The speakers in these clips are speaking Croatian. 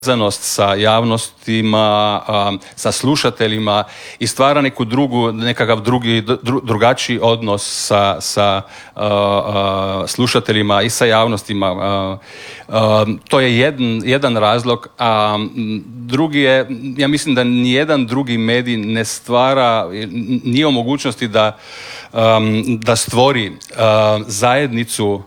povezanost sa javnostima, sa slušateljima i stvara nekakav drugačiji odnos sa slušateljima i sa javnostima. To je jedan razlog, a drugi je, ja mislim da nijedan drugi medij ne stvara, nije u mogućnosti da stvori zajednicu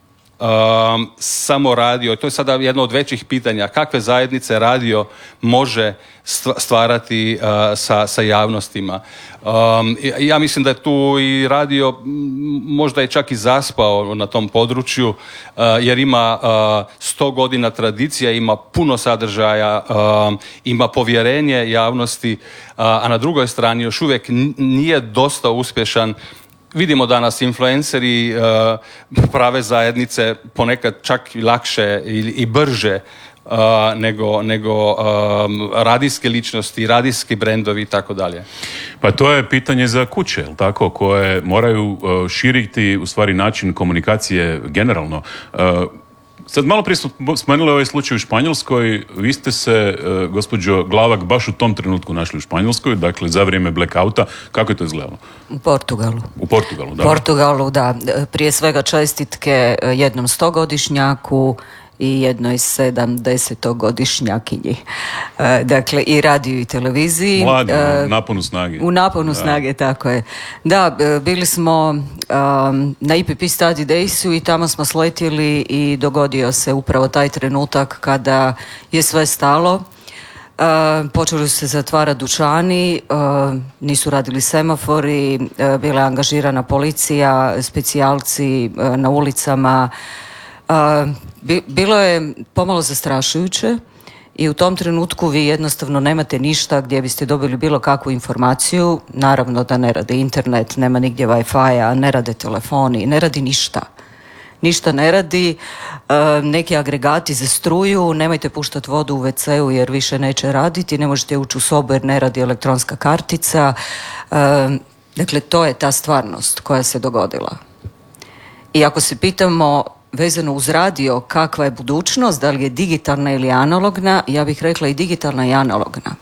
samo radio. To je sada jedno od većih pitanja. Kakve zajednice radio može stvarati sa javnostima? Ja mislim da je tu i radio možda je čak i zaspao na tom području, jer ima 100 godina tradicija, ima puno sadržaja, ima povjerenje javnosti, a na drugoj strani još uvijek nije dosta uspješan. Vidimo danas influenceri prave zajednice ponekad čak i lakše i brže nego radijske ličnosti, radijski brendovi i tako dalje. Pa to je pitanje za kuće, jel tako, koje moraju širiti u stvari način komunikacije generalno. Sad malo prije smo spomenuli ovaj slučaj u Španjolskoj. Vi ste se, gospođo Glavak, baš u tom trenutku našli u Španjolskoj, dakle za vrijeme blackouta. Kako je to izgledalo? U Portugalu. U Portugalu, da. Portugalu, da. Prije svega čestitke jednom 100-godišnjaku i jednoj 70-godišnjakinji. Dakle, i radiju i televiziji. Mladi, u naponu snage. U naponu snage, tako je. Da, bili smo na IPP Study Daysu i tamo smo sletjeli i dogodio se upravo taj trenutak kada je sve stalo. Počeli su se zatvarati dućani, nisu radili semafori, bila je angažirana policija, specijalci na ulicama. Bilo je pomalo zastrašujuće i u tom trenutku vi jednostavno nemate ništa gdje biste dobili bilo kakvu informaciju. Naravno da ne radi internet, nema nigdje Wi-Fi-a, ne rade telefoni, ne radi ništa. Ništa ne radi, neki agregati za struju, nemojte puštati vodu u WC-u jer više neće raditi, ne možete ući u sobu jer ne radi elektronska kartica. Dakle, to je ta stvarnost koja se dogodila. I ako se pitamo vezano uz radio kakva je budućnost, da li je digitalna ili analogna, ja bih rekla i digitalna i analogna.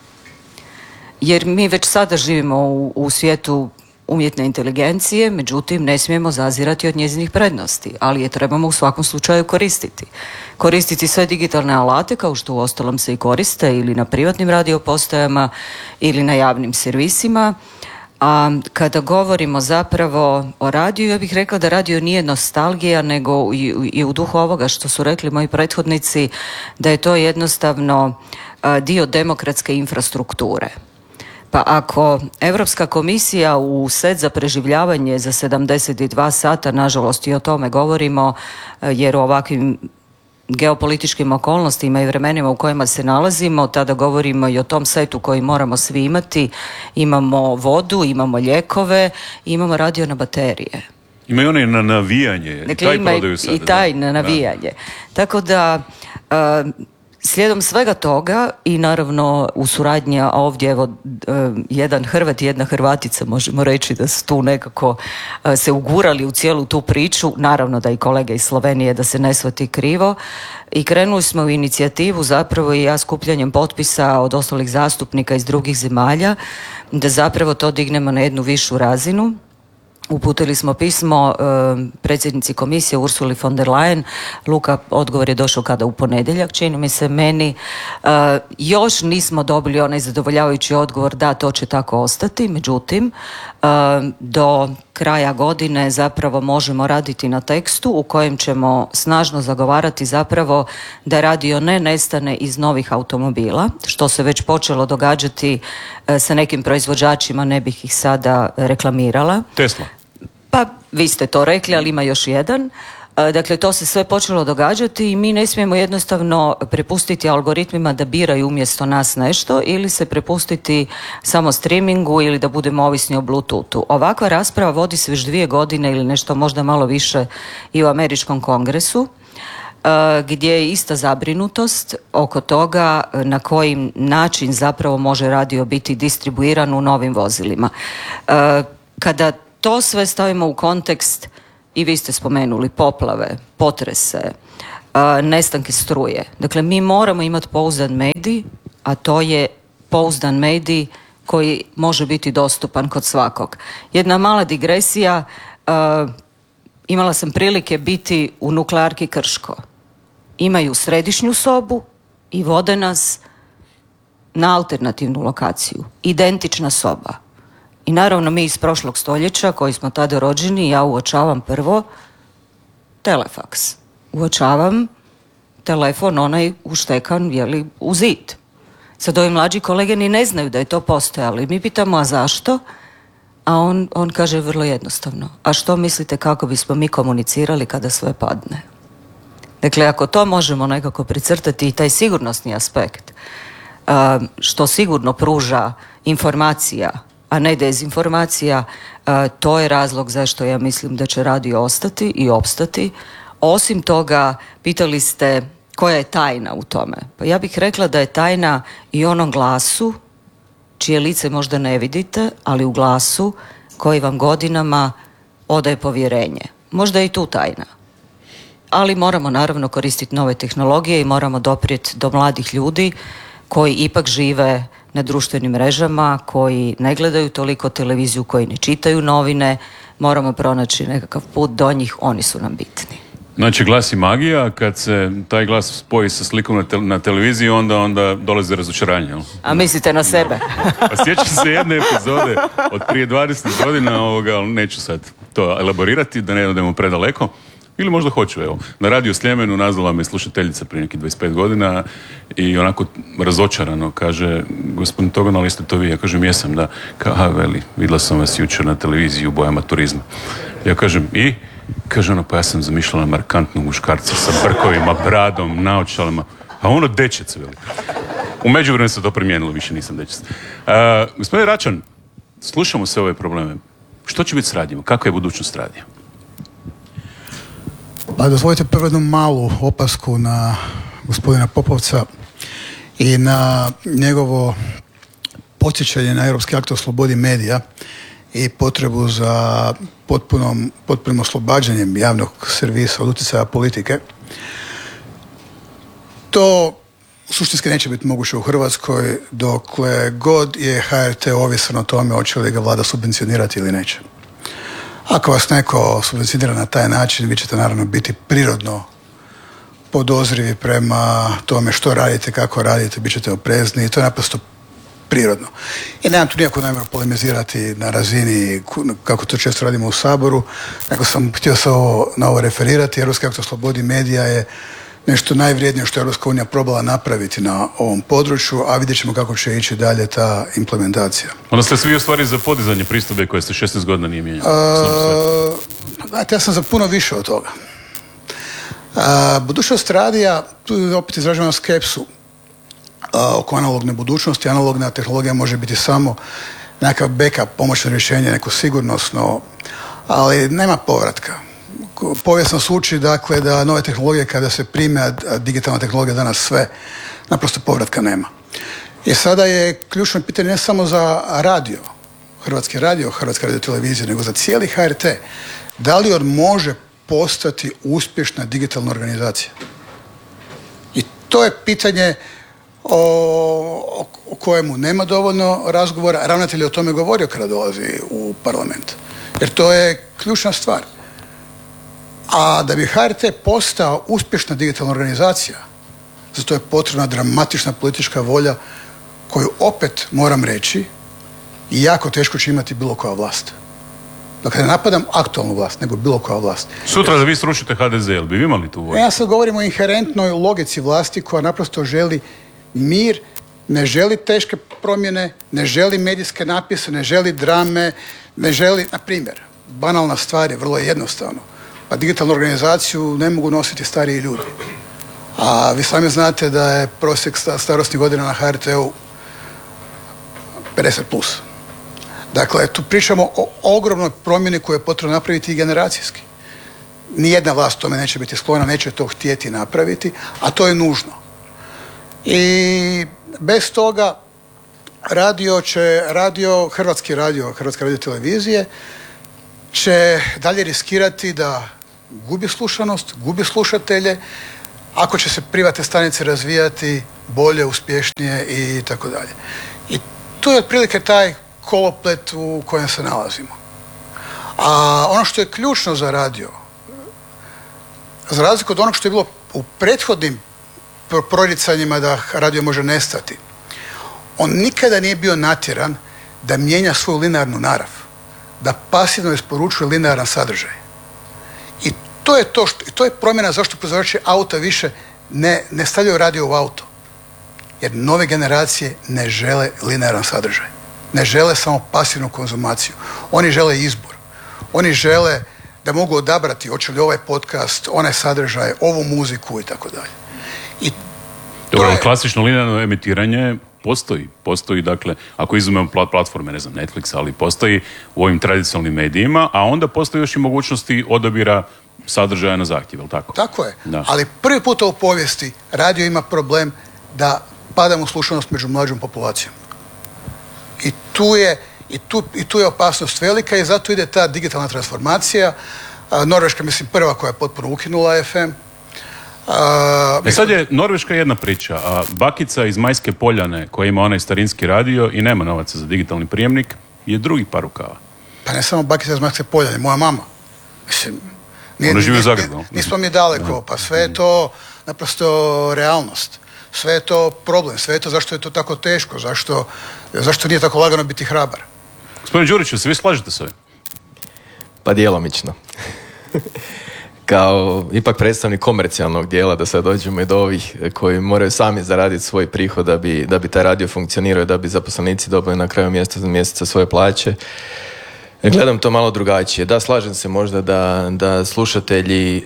Jer mi već sada živimo u svijetu umjetne inteligencije, međutim ne smijemo zazirati od njezinih prednosti, ali je trebamo u svakom slučaju koristiti. Koristiti sve digitalne alate, kao što uostalom se i koriste ili na privatnim radiopostajama ili na javnim servisima. A kada govorimo zapravo o radiju, ja bih rekla da radio nije nostalgija, nego i u duhu ovoga što su rekli moji prethodnici, da je to jednostavno dio demokratske infrastrukture. Pa ako Europska komisija u set za preživljavanje za 72 sata, nažalost i o tome govorimo, jer u ovakvim geopolitičkim okolnostima i vremenima u kojima se nalazimo, tada govorimo i o tom setu koji moramo svi imati. Imamo vodu, imamo lijekove, imamo radio na baterije. Ima i one na navijanje. Dakle, ima i taj na navijanje. Tako da slijedom svega toga i naravno u suradnji ovdje, evo, jedan Hrvat i jedna Hrvatica, možemo reći da su tu nekako se ugurali u cijelu tu priču, naravno da i kolege iz Slovenije, da se ne shvati krivo, i krenuli smo u inicijativu zapravo i ja skupljanjem potpisa od ostalih zastupnika iz drugih zemalja, da zapravo to dignemo na jednu višu razinu. Uputili smo pismo predsjednici komisije Ursuli von der Leyen. Luka, odgovor je došao kada? U ponedjeljak, čini mi se meni. Još nismo dobili onaj zadovoljavajući odgovor da to će tako ostati, međutim do kraja godine zapravo možemo raditi na tekstu u kojem ćemo snažno zagovarati zapravo da radio ne nestane iz novih automobila, što se već počelo događati sa nekim proizvođačima, ne bih ih sada reklamirala. Tesla. Pa vi ste to rekli, ali ima još jedan. Dakle, to se sve počelo događati i mi ne smijemo jednostavno prepustiti algoritmima da biraju umjesto nas nešto ili se prepustiti samo streamingu ili da budemo ovisni o Bluetoothu. Ovakva rasprava vodi se već 2 godine ili nešto možda malo više i u Američkom kongresu, gdje je ista zabrinutost oko toga na koji način zapravo može radio biti distribuiran u novim vozilima. Kada to sve stavimo u kontekst, i vi ste spomenuli poplave, potrese, nestanke struje. Dakle, mi moramo imati pouzdan medij, a to je pouzdan medij koji može biti dostupan kod svakog. Jedna mala digresija, imala sam prilike biti u nuklearki Krško. Imaju središnju sobu i vode nas na alternativnu lokaciju. Identična soba. I naravno mi iz prošlog stoljeća koji smo tada rođeni, ja uočavam prvo telefaks. Uočavam telefon onaj uštekan u zid. Sad ovi mlađi kolege ni ne znaju da je to postojalo. I mi pitamo, a zašto? A on kaže vrlo jednostavno. A što mislite kako bismo mi komunicirali kada sve padne? Dakle, ako to možemo nekako precrtati i taj sigurnosni aspekt, što sigurno pruža informacija, a ne dezinformacija, to je razlog zašto ja mislim da će radio ostati i opstati. Osim toga, pitali ste koja je tajna u tome. Pa ja bih rekla da je tajna i onom glasu, čije lice možda ne vidite, ali u glasu koji vam godinama odaje povjerenje. Možda je i tu tajna. Ali moramo naravno koristiti nove tehnologije i moramo doprijeti do mladih ljudi koji ipak žive na društvenim mrežama, koji ne gledaju toliko televiziju, koji ne čitaju novine. Moramo pronaći nekakav put do njih, oni su nam bitni. Znači, glas i magija, kad se taj glas spoji sa slikom na televiziji, onda dolazi razočaranje, jel? A mislite na sebe? Pa sjećam se jedne epizode od prije 20 godina, ali neću sad to elaborirati, da ne odemo predaleko. Ili možda hoću, evo. Na radiju Sljemenu nazvala me slušateljica prije nekih 25 godina i onako razočarano kaže, gospodin Togan, ali ste to vi? Ja kažem, jesam, da. Veli, vidjela sam vas jučer na televiziji u bojama turizma. Ja kažem, i? Kaže ono, pa ja sam zamišljala markantnog muškarca sa brkovima, bradom, naočalama. A ono dečec, veli. U međuvremenu se to promijenilo, više nisam dečec. Gospodin Račan, slušamo sve ove probleme. Što će biti s radijem? Kakva je budućnost radija? Pa dozvolite prvo jednu malu opasku na gospodina Popovca i na njegovo podsjećanje na Europski akt o slobodi medija i potrebu za potpunim oslobađanjem javnog servisa od utjecaja politike. To suštinski neće biti moguće u Hrvatskoj dokle god je HRT ovisan o tome hoće li ga vlada subvencionirati ili neće. Ako vas neko subvencionira na taj način, vi ćete naravno biti prirodno podozrivi prema tome što radite, kako radite, bit ćete oprezni i to je naprosto prirodno. I nemam tu nikako namjeru polemizirati na razini kako to često radimo u Saboru, nego sam htio se na ovo referirati. Europski akt o slobodi medija je nešto najvrijednije što je Europska unija probala napraviti na ovom području, a vidjet ćemo kako će ići dalje ta implementacija. Onda ste svi u stvari za podizanje pristojbe koje ste 16 godina nije mijenjali. Ja sam za puno više od toga. Budućnost radija, tu opet izražavam skepsu oko analogne budućnosti. Analogna tehnologija može biti samo nekakav backup, pomoćno rješenje, neko sigurnosno, ali nema povratka. Povijest nas uči, dakle, da nove tehnologije kada se prime, a digitalna tehnologija danas sve, naprosto povratka nema. I sada je ključno pitanje ne samo za radio, Hrvatski radio, Hrvatska radiotelevizija, nego za cijeli HRT. Da li on može postati uspješna digitalna organizacija? I to je pitanje o kojemu nema dovoljno razgovora. Ravnatelj je o tome govorio kada dolazi u parlament. Jer to je ključna stvar. A da bi HRT postao uspješna digitalna organizacija, za to je potrebna dramatična politička volja koju opet moram reći i jako teško će imati bilo koja vlast. Dakle, ne napadam aktualnu vlast, nego bilo koja vlast. Sutra da vi srušite HDZ, jel bi imali tu volju? Ja sad govorim o inherentnoj logici vlasti koja naprosto želi mir, ne želi teške promjene, ne želi medijske napise, ne želi drame, ne želi, na primjer, banalna stvar je vrlo jednostavno. Pa digitalnu organizaciju ne mogu nositi stariji ljudi. A vi sami znate da je prosjek starosnih godina na HRT-u 50+. Dakle, tu pričamo o ogromnoj promjeni koju je potrebno napraviti i generacijski. Nijedna vlast tome neće biti sklona, neće to htjeti napraviti, a to je nužno. I bez toga Hrvatska radiotelevizije će dalje riskirati da gubi slušanost, gubi slušatelje, ako će se privatne stanice razvijati bolje, uspješnije i tako dalje. I tu je otprilike taj koloplet u kojem se nalazimo. A ono što je ključno za radio, za razliku od onog što je bilo u prethodnim proricanjima da radio može nestati, on nikada nije bio natjeran da mijenja svoju linearnu narav, da pasivno isporučuje linearan sadržaj. I to je promjena zašto proizvođači auta više ne stavljaju radio u auto. Jer nove generacije ne žele linearan sadržaj. Ne žele samo pasivnu konzumaciju. Oni žele izbor. Oni žele da mogu odabrati hoće li ovaj podcast, onaj sadržaj, ovu muziku i tako dalje. Dobro, klasično linearno emitiranje postoji, dakle, ako izumemo platforme, ne znam, Netflix, ali postoji u ovim tradicionalnim medijima, a onda postoji još i mogućnosti odabira sadržaja na zahtjev, je li tako? Tako je, da. Ali prvi puta u povijesti radio ima problem da padamo u slušanost među mlađom populacijom. I tu je opasnost velika i zato ide ta digitalna transformacija. Norveška, mislim, prva koja je potpuno ukinula FM. Sad je Norveška jedna priča, a bakica iz Majske Poljane koja ima onaj starinski radio i nema novaca za digitalni prijemnik je drugi par rukava. Pa ne samo bakica iz Majske Poljane, moja mama. Mislim, ona živi u Zagrebu. Nismo mi daleko, pa sve je to naprosto realnost. Sve je to problem, sve je to zašto je to tako teško, zašto nije tako lagano biti hrabar. Gospodin Đurić, se vi slažete s ovim? Pa djelomično. Kao ipak predstavnik komercijalnog dijela, da sad dođemo i do ovih koji moraju sami zaraditi svoj prihod da bi taj radio funkcionirao i da bi zaposlenici dobili na kraju mjeseca svoje plaće. Gledam to malo drugačije. Da, slažem se možda da slušatelji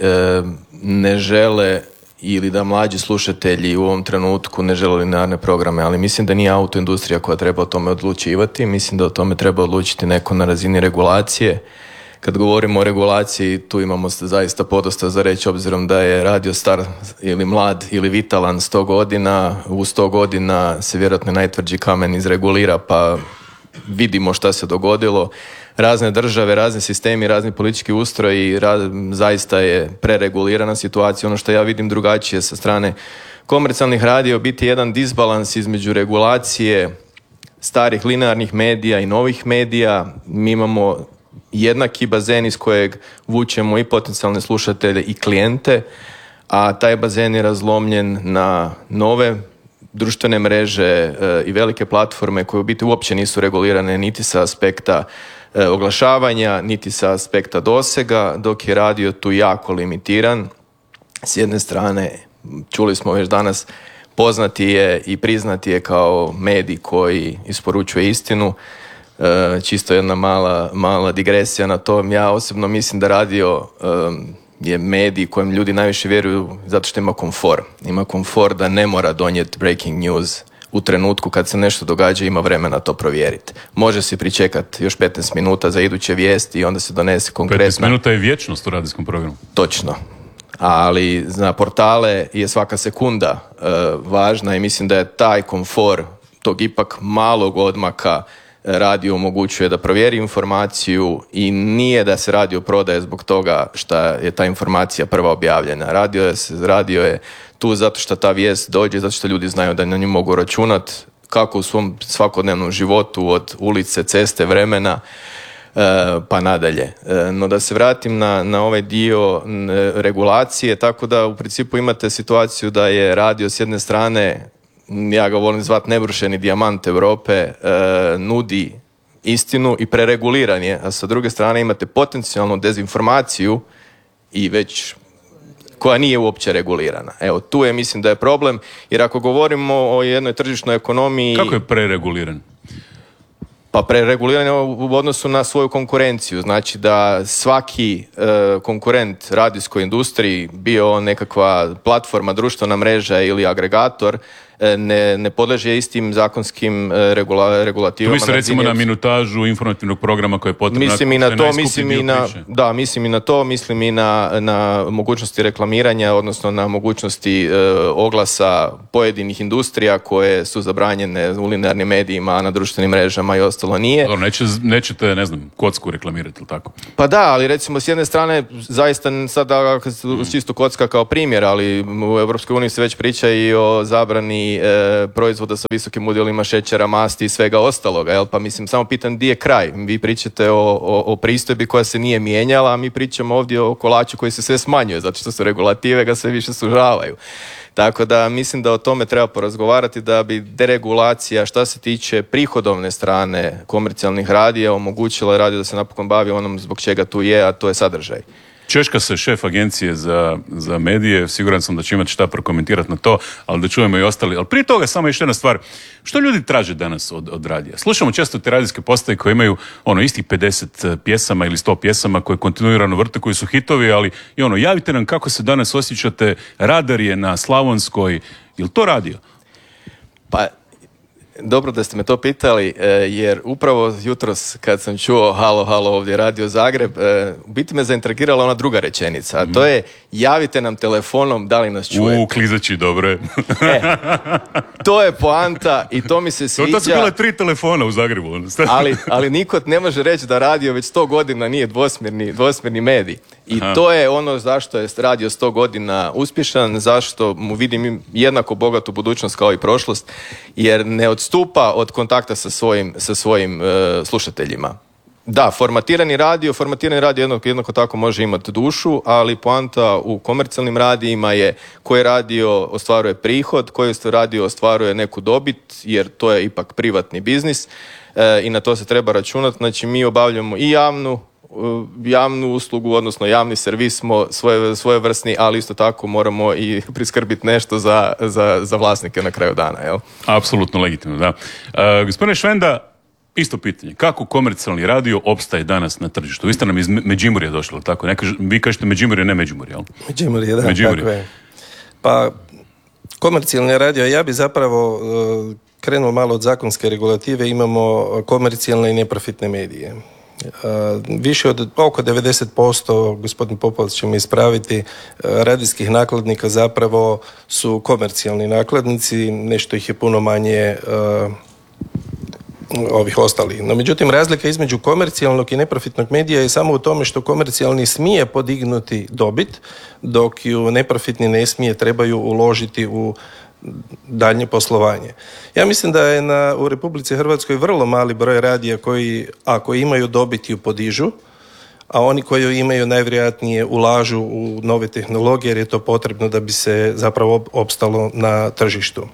ne žele ili da mlađi slušatelji u ovom trenutku ne žele linearne programe, ali mislim da nije autoindustrija koja treba o tome odlučivati. Mislim da o tome treba odlučiti neko na razini regulacije. Kad govorimo o regulaciji, tu imamo zaista podosta za reći, obzirom da je radio star ili mlad ili vitalan 100 godina. U 100 godina se vjerojatno najtvrđi kamen izregulira, pa vidimo šta se dogodilo. Razne države, razni sistemi, razni politički ustroji, zaista je preregulirana situacija. Ono što ja vidim drugačije sa strane komercijalnih radija, biti jedan disbalans između regulacije starih linearnih medija i novih medija. Mi imamo jednaki bazen iz kojeg vučemo i potencijalne slušatelje i klijente, a taj bazen je razlomljen na nove društvene mreže i velike platforme koje u biti uopće nisu regulirane niti sa aspekta oglašavanja, niti sa aspekta dosega, dok je radio tu jako limitiran. S jedne strane, čuli smo već danas, poznati je i priznati je kao medij koji isporučuje istinu. Čisto jedna mala digresija na to. Ja osobno mislim da radio je medij kojem ljudi najviše vjeruju zato što ima komfor. Ima komfor da ne mora donijeti breaking news u trenutku kad se nešto događa, ima vremena to provjeriti. Može se pričekati još 15 minuta za iduće vijesti i onda se donese konkretna... 15 minuta je vječnost u radijskom programu. Točno. Ali za portale je svaka sekunda važna i mislim da je taj komfor tog ipak malog odmaka radio omogućuje da provjeri informaciju i nije da se radio prodaje zbog toga što je ta informacija prva objavljena. Radio je tu zato što ta vijest dođe, zato što ljudi znaju da na nju mogu računati kako u svom svakodnevnom životu od ulice, ceste, vremena pa nadalje. No da se vratim na ovaj dio regulacije, tako da u principu imate situaciju da je radio s jedne strane, ja ga volim zvati nebrušeni dijamant Europe, nudi istinu i prereguliran je, a sa druge strane imate potencijalnu dezinformaciju i već koja nije uopće regulirana. Evo, tu je, mislim da je problem, jer ako govorimo o jednoj tržišnoj ekonomiji... Kako je prereguliran? Pa prereguliran je u odnosu na svoju konkurenciju. Znači da svaki konkurent radijskoj industriji, bio nekakva platforma, društvena mreža ili agregator, ne podleže istim zakonskim regulativama. Tu misli recimo na minutažu informativnog programa koje je potrebno. Mislim i na to, mislim i na to, mislim i na mogućnosti reklamiranja, odnosno na mogućnosti oglasa pojedinih industrija koje su zabranjene u linearnim medijima, a na društvenim mrežama i ostalo nije. Dobro, nećete, ne znam, kocku reklamirati, ili tako? Pa da, ali recimo s jedne strane, zaista sada čisto kocka kao primjer, ali u EU se već priča i o zabrani proizvoda sa visokim udjelima šećera, masti i svega ostaloga, jel? Pa mislim, samo pitam gdje je kraj. Vi pričate o pristojbi koja se nije mijenjala, a mi pričamo ovdje o kolaču koji se sve smanjuje, zato što su regulative ga sve više sužavaju. Tako da mislim da o tome treba porazgovarati, da bi deregulacija šta se tiče prihodovne strane komercijalnih radija omogućila radio da se napokon bavi onom zbog čega tu je, a to je sadržaj. Češka se šef agencije za medije, siguran sam da će imati šta prokomentirati na to, ali da čujemo i ostali. Ali prije toga samo još jedna stvar, što ljudi traže danas od radija? Slušamo često te radijske postaje koje imaju istih 50 pjesama ili 100 pjesama koje kontinuirano vrte, koji su hitovi, ali javite nam kako se danas osjećate, Radar je na Slavonskoj, jel to radio? Pa, dobro da ste me to pitali, jer upravo jutros kad sam čuo halo, ovdje Radio Zagreb, u biti me zaintrigirala ona druga rečenica, a to je javite nam telefonom da li nas čujete. Klizeći, dobro. To je poanta i to mi se sviđa. To su bile 3 telefona u Zagrebu. ali niko ne može reći da radio već 100 godina nije dvosmjerni medij. I to je ono zašto je radio 100 godina uspješan, zašto mu vidim jednako bogatu budućnost kao i prošlost, jer ne odstupa od kontakta sa svojim slušateljima. Da, formatirani radio jednako tako može imati dušu, ali poanta u komercijalnim radijima je koji radio ostvaruje prihod, koji radio ostvaruje neku dobit, jer to je ipak privatni biznis i na to se treba računati. Znači mi obavljamo i javnu uslugu, odnosno javni servis smo svojevrsni, ali isto tako moramo i priskrbiti nešto za vlasnike na kraju dana, jel? Apsolutno legitimno, da. Gospodine Švenda, isto pitanje. Kako komercijalni radio opstaje danas na tržištu? Vi ste nam iz Međimurja došli, tako? Vi kažete Međimurje, ne Međimurje, jel? Međimurje, da, tako je. Pa, komercijalni radio, ja bi zapravo krenuo malo od zakonske regulative, imamo komercijalne i neprofitne medije. Više od oko 90%, gospodin Popovac će me ispraviti, radijskih nakladnika zapravo su komercijalni nakladnici, nešto ih je puno manje ovih ostalih. No, međutim, razlika između komercijalnog i neprofitnog medija je samo u tome što komercijalni smije podignuti dobit, dok ju neprofitni ne smije, trebaju uložiti u daljnje poslovanje. Ja mislim da je u Republici Hrvatskoj vrlo mali broj radija koji, ako imaju dobit, ju podižu, a oni koji ju imaju najvjerojatnije ulažu u nove tehnologije jer je to potrebno da bi se zapravo opstalo na tržištu.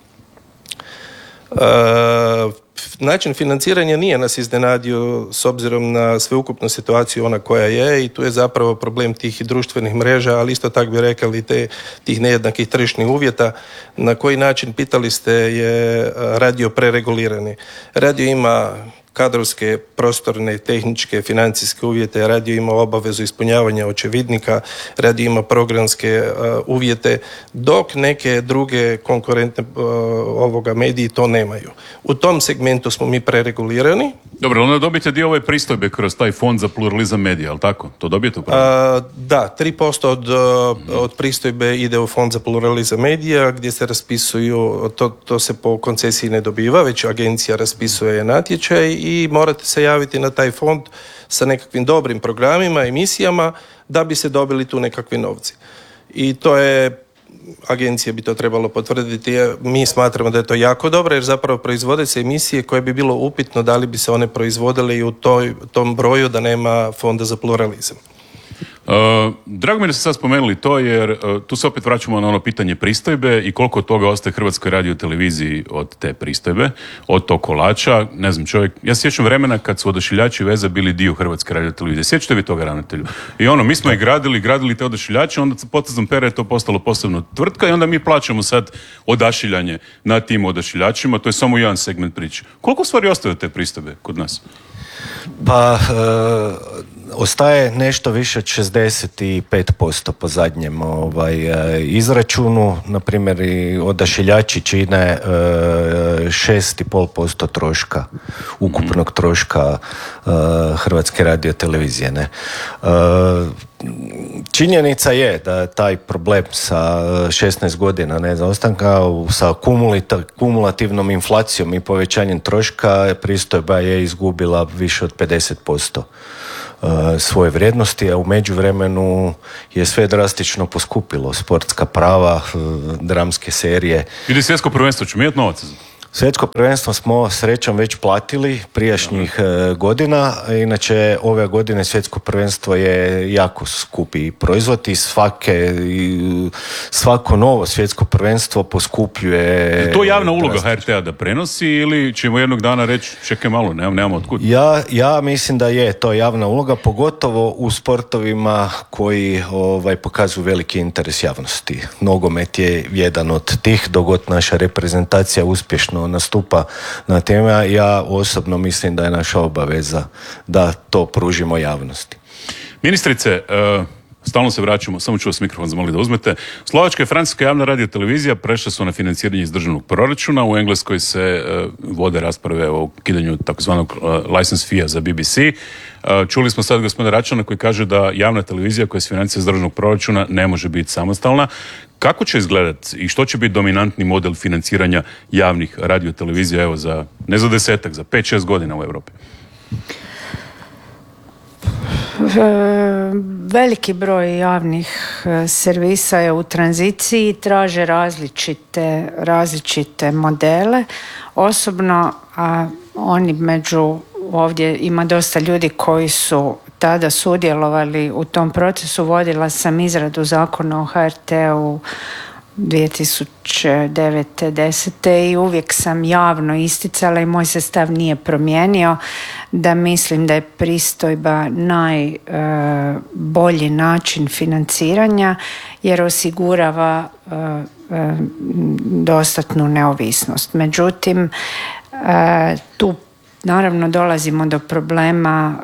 Način financiranja nije nas iznenadio s obzirom na sveukupnu situaciju ona koja je i tu je zapravo problem tih društvenih mreža, ali isto tako bi rekli tih nejednakih tržišnih uvjeta. Na koji način, pitali ste, je radio preregulirani? Radio ima kadrovske, prostorne, tehničke, financijske uvjete, radio ima obavezu ispunjavanja očevidnika, radio ima programske uvjete, dok neke druge konkurentne mediji to nemaju. U tom segmentu smo mi preregulirani. Dobro, onda dobijete dio ove pristojbe kroz taj fond za pluralizam medija, ali tako? To dobijete upravo? Da, 3% od pristojbe ide u fond za pluralizam medija, gdje se raspisuju, to se po koncesiji ne dobiva, već agencija raspisuje natječaj i morate se javiti na taj fond sa nekakvim dobrim programima, emisijama, da bi se dobili tu nekakvi novci. I to je, agencija bi to trebalo potvrditi, mi smatramo da je to jako dobro, jer zapravo proizvode se emisije koje bi bilo upitno da li bi se one proizvodile i u tom broju da nema fonda za pluralizam. Drago mi je da ste sad spomenuli to, jer tu se opet vraćamo na ono pitanje pristojbe i koliko od toga ostaje Hrvatskoj radioteleviziji od te pristojbe, od tog kolača. Ne znam, ja se sjećam vremena kad su Odašiljači veza bili dio Hrvatske radiotelevizije. Sjećate vi toga, ravnatelju? I mi smo i gradili te odašiljače, onda potezom pera je to postalo posebno tvrtka i onda mi plaćamo sad odašiljanje na tim odašiljačima. To je samo jedan segment priče. Koliko stvari ostaje od te pristojbe kod nas? Pa, ostaje nešto više od 65% po zadnjem izračunu. Na primjer, i odašiljači čine 6,5% troška, ukupnog troška Hrvatske radiotelevizije. Ne? Činjenica je da taj problem sa 16 godina zaostanka, sa kumulativnom inflacijom i povećanjem troška, pristojba je izgubila više od 50% svoje vrijednosti, a u međuvremenu je sve drastično poskupilo. Sportska prava, dramske serije. Ili svjetsko prvenstvo će imati novac? Svjetsko prvenstvo smo srećom već platili prijašnjih godina, inače ove godine svjetsko prvenstvo je jako skupi proizvod i svako novo svjetsko prvenstvo poskupljuje. Je to javna uloga HRT-a da prenosi ili ćemo jednog dana reći čekaj malo, nemamo otkud? Ja mislim da je to javna uloga, pogotovo u sportovima koji pokazuju veliki interes javnosti. Nogomet je jedan od tih, dok god naša reprezentacija uspješno nastupa na teme. Ja osobno mislim da je naša obaveza da to pružimo javnosti. Ministrice, stalno se vraćamo, samo ću vas mikrofon zamoliti da uzmete. Slovačka i Francuska javna radiotelevizija prešle su na financiranje iz državnog proračuna. U Engleskoj se vode rasprave o ukidanju takozvanog license fee za BBC. Čuli smo sad gospodina Račana koji kaže da javna televizija koja se financira iz državnog proračuna ne može biti samostalna. Kako će izgledati i što će biti dominantni model financiranja javnih radiotelevizija, evo ne za 10, za 5-6 godina u Europi? Veliki broj javnih servisa je u tranziciji i traže različite modele. Osobno, oni ovdje ima dosta ljudi koji su tada sudjelovali u tom procesu. Vodila sam izradu zakona o HRT-u 2009. 10. i uvijek sam javno isticala i moj se stav nije promijenio da mislim da je pristojba najbolji način financiranja jer osigurava dostatnu neovisnost. Međutim, tu naravno dolazimo do problema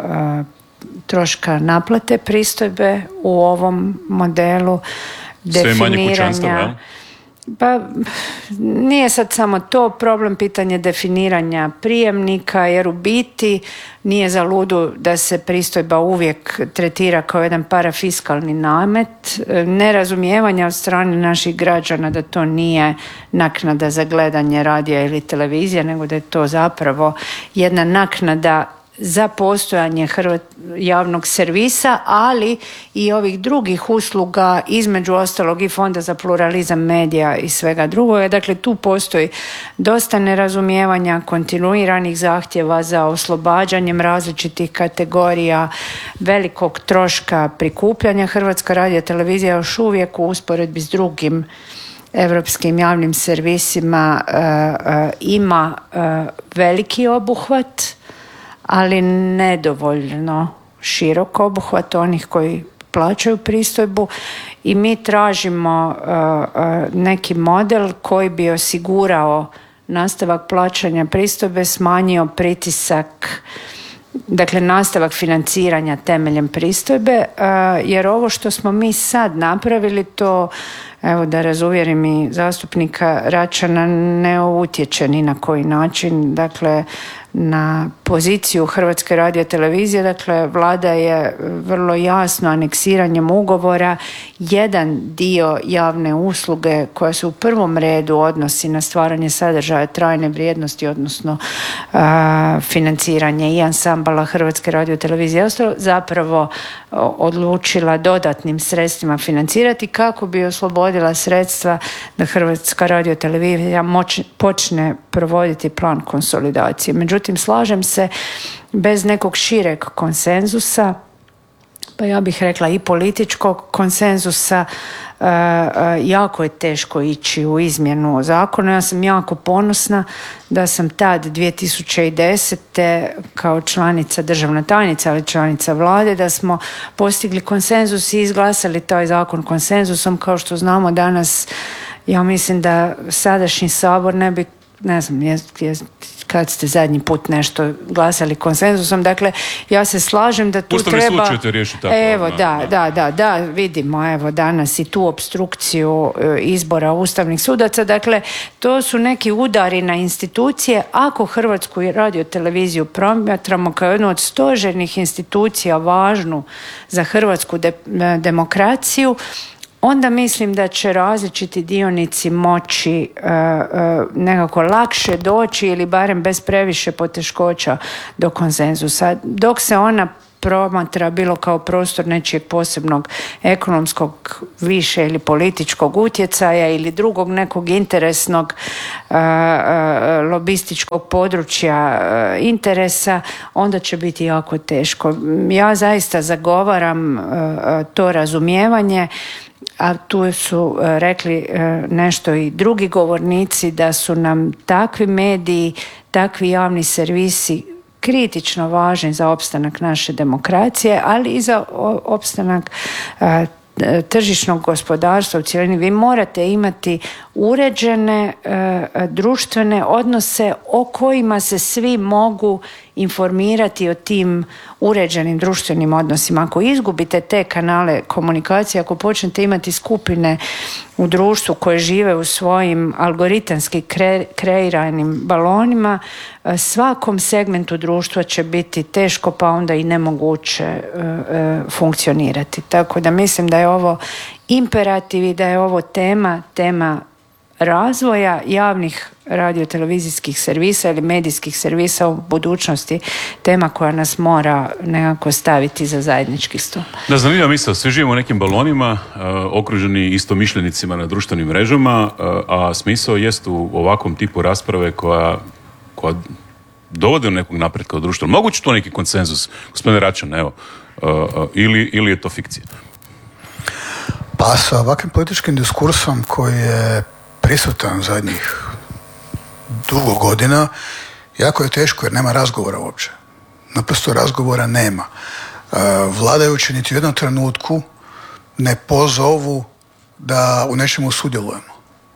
troška naplate pristojbe u ovom modelu. Sve manje kućanstava, pa nije sad samo to problem, pitanje definiranja prijemnika, jer u biti nije za ludu da se pristojba uvijek tretira kao jedan parafiskalni namet, nerazumijevanja od strane naših građana da to nije naknada za gledanje radija ili televizije, nego da je to zapravo jedna naknada za postojanje javnog servisa, ali i ovih drugih usluga, između ostalog i Fonda za pluralizam medija i svega drugoga. Dakle, tu postoji dosta nerazumijevanja, kontinuiranih zahtjeva za oslobađanjem različitih kategorija, velikog troška prikupljanja. Hrvatska radiotelevizija još uvijek u usporedbi s drugim europskim javnim servisima ima veliki obuhvat, ali nedovoljno širok obuhvat onih koji plaćaju pristojbu i mi tražimo neki model koji bi osigurao nastavak plaćanja pristojbe, smanjio pritisak, dakle nastavak financiranja temeljem pristojbe, jer ovo što smo mi sad napravili, to evo da razuvjerim i zastupnika Račana, ne utječe ni na koji način, dakle na poziciju Hrvatske radiotelevizije. Dakle, vlada je vrlo jasno aneksiranjem ugovora jedan dio javne usluge koja se u prvom redu odnosi na stvaranje sadržaja trajne vrijednosti, odnosno financiranje i ansambala Hrvatske radiotelevizije zapravo odlučila dodatnim sredstvima financirati kako bi oslobodila sredstva da Hrvatska radiotelevizija počne provoditi plan konsolidacije. Međutim, slažem se, bez nekog šireg konsenzusa, pa ja bih rekla i političkog konsenzusa, jako je teško ići u izmjenu zakona. Ja sam jako ponosna da sam tad 2010. kao članica, državna tajnica, ali članica vlade, da smo postigli konsenzus i izglasali taj zakon konsenzusom. Kao što znamo danas, ja mislim da sadašnji Sabor ne bi ne znam, kad ste zadnji put nešto glasali konsenzusom. Dakle, ja se slažem da tu Ustavni treba... sud će to riješiti tako. Evo, da, vidimo, evo, danas i tu obstrukciju izbora ustavnih sudaca. Dakle, to su neki udari na institucije. Ako Hrvatsku radioteleviziju promatramo kao jednu od stožernih institucija važnu za hrvatsku demokraciju, onda mislim da će različiti dionici moći nekako lakše doći ili barem bez previše poteškoća do konsenzusa. Dok se ona promatra bilo kao prostor nečijeg posebnog ekonomskog više ili političkog utjecaja ili drugog nekog interesnog lobističkog područja interesa, onda će biti jako teško. Ja zaista zagovaram to razumijevanje, a tu su rekli nešto i drugi govornici, da su nam takvi mediji, takvi javni servisi kritično važni za opstanak naše demokracije, ali i za opstanak tržišnog gospodarstva u cjelini. Vi morate imati uređene društvene odnose o kojima se svi mogu informirati o tim uređenim društvenim odnosima. Ako izgubite te kanale komunikacije, ako počnete imati skupine u društvu koje žive u svojim algoritamski kreiranim balonima, svakom segmentu društva će biti teško, pa onda i nemoguće funkcionirati. Tako da mislim da je ovo imperativ i da je ovo tema razvoja javnih radiotelevizijskih servisa ili medijskih servisa u budućnosti, tema koja nas mora nekako staviti za zajednički stol. Da, zanimljiva misao, svi živimo u nekim balonima, okruženi istomišljenicima na društvenim mrežama, a smisao jest u ovakvom tipu rasprave koja dovode do nekog napretka u društvu. Moguće to neki konsenzus, gospodine Račan, evo, ili je to fikcija? Pa sa ovakvim političkim diskursom koji je prisutan zadnjih dugo godina, jako je teško jer nema razgovora uopće. Naprosto razgovora nema. Vladajući niti u jednom trenutku ne pozovu da u nečemu sudjelujemo.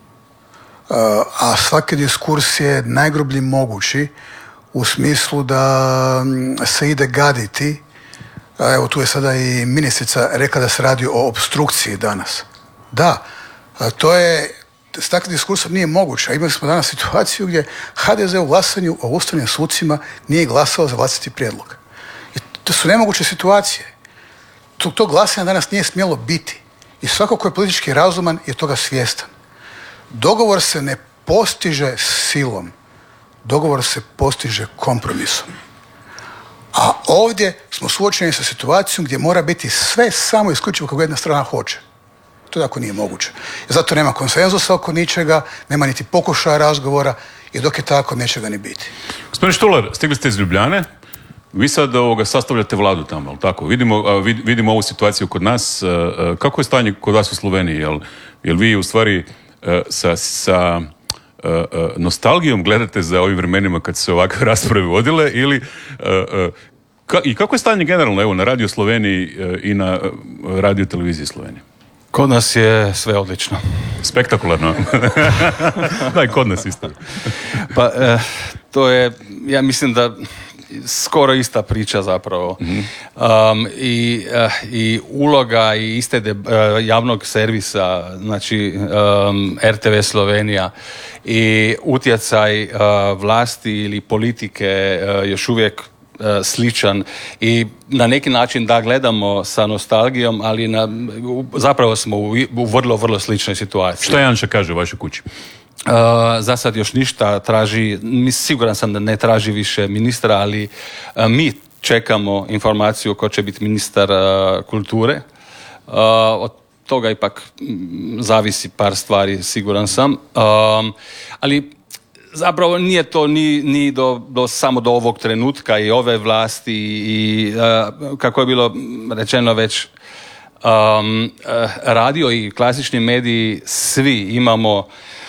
A svaki diskurs je najgrublji mogući u smislu da se ide gaditi. Evo, tu je sada i ministrica rekla da se radi o opstrukciji danas. Da, to je, s takvim diskursom nije moguće. A imali smo danas situaciju gdje HDZ u glasanju o ustavnim sucima nije glasao za vlastiti prijedlog. I to su nemoguće situacije. To glasanje danas nije smjelo biti. I svako ko je politički razuman je toga svjestan. Dogovor se ne postiže silom. Dogovor se postiže kompromisom. A ovdje smo suočeni sa situacijom gdje mora biti sve samo isključivo kako jedna strana hoće. To tako nije moguće. Zato nema konsenzusa oko ničega, nema niti pokušaja razgovora i dok je tako neće ga ni biti. Gospodin Štular, stigli ste iz Ljubljane, vi sad sastavljate vladu tamo, ali tako? Vidimo ovu situaciju kod nas. Kako je stanje kod vas u Sloveniji? Jel vi u stvari sa nostalgijom gledate za ovim vremenima kad se ovakve rasprave vodile ili i kako je stanje generalno evo na Radio Sloveniji i na Radio Televiziji Slovenije? Kod nas je sve odlično. Spektakularno. Da, i kod nas isto. Pa to je, ja mislim da skoro ista priča zapravo. Mm-hmm. I uloga i iste javnog servisa, znači RTV Slovenija i utjecaj vlasti ili politike još uvijek sličan i na neki način da gledamo sa nostalgijom, ali zapravo smo u vrlo, vrlo sličnoj situaciji. Što Janša kaže u vašoj kući? Za sad još ništa traži, siguran sam da ne traži više ministra, ali mi čekamo informaciju ko će biti ministar kulture. Od toga ipak zavisi par stvari, siguran sam. Ali zapravo nije to ni samo do ovog trenutka i ove vlasti i kako je bilo rečeno već, radio i klasični mediji, svi imamo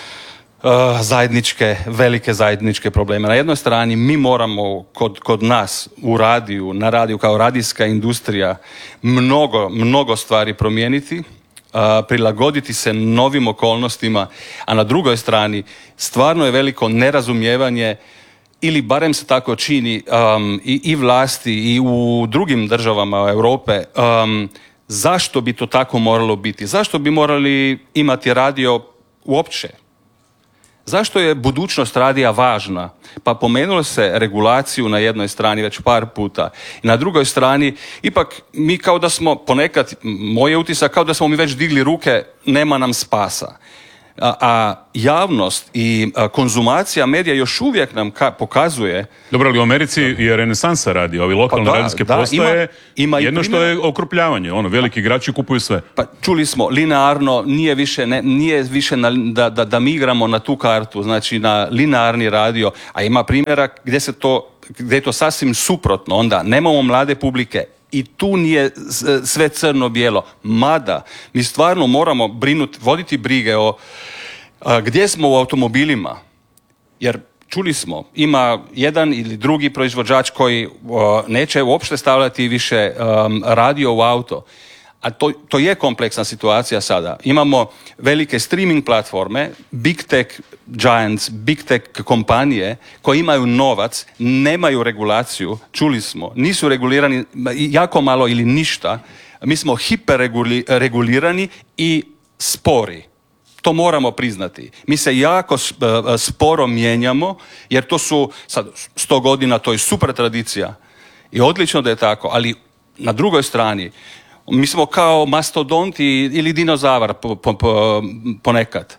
velike zajedničke probleme. Na jednoj strani mi moramo kod nas na radiju kao radijska industrija mnogo stvari promijeniti. prilagoditi se novim okolnostima, a na drugoj strani stvarno je veliko nerazumijevanje, ili barem se tako čini i vlasti i u drugim državama Europe, zašto bi to tako moralo biti? Zašto bi morali imati radio uopće? Zašto je budućnost radija važna? Pa pomenulo se regulaciju na jednoj strani već par puta. I na drugoj strani, ipak mi kao da smo ponekad, moj je utisak kao da smo mi već digli ruke, nema nam spasa. A javnost i konzumacija medija još uvijek nam pokazuje... Dobro, ali u Americi je renesansa radi, ovi lokalne radijske postaje, jedno što je okrupljavanje, veliki igrači kupuju sve. Pa čuli smo, linearno nije više da mi igramo na tu kartu, znači na linearni radio, a ima primjera gdje je to sasvim suprotno, onda nemamo mlade publike, i tu nije sve crno-bijelo. Mada, mi stvarno moramo voditi brige o gdje smo u automobilima. Jer čuli smo, ima jedan ili drugi proizvođač koji neće uopšte stavljati više radio u auto. A to je kompleksna situacija sada. Imamo velike streaming platforme, big tech giants, big tech kompanije koji imaju novac, nemaju regulaciju, čuli smo, nisu regulirani jako malo ili ništa. Mi smo hiperregulirani i spori. To moramo priznati. Mi se jako sporo mijenjamo, jer to su sad 100 godina, to je super tradicija. I odlično da je tako, ali na drugoj strani mi smo kao mastodonti ili dinozavar ponekad.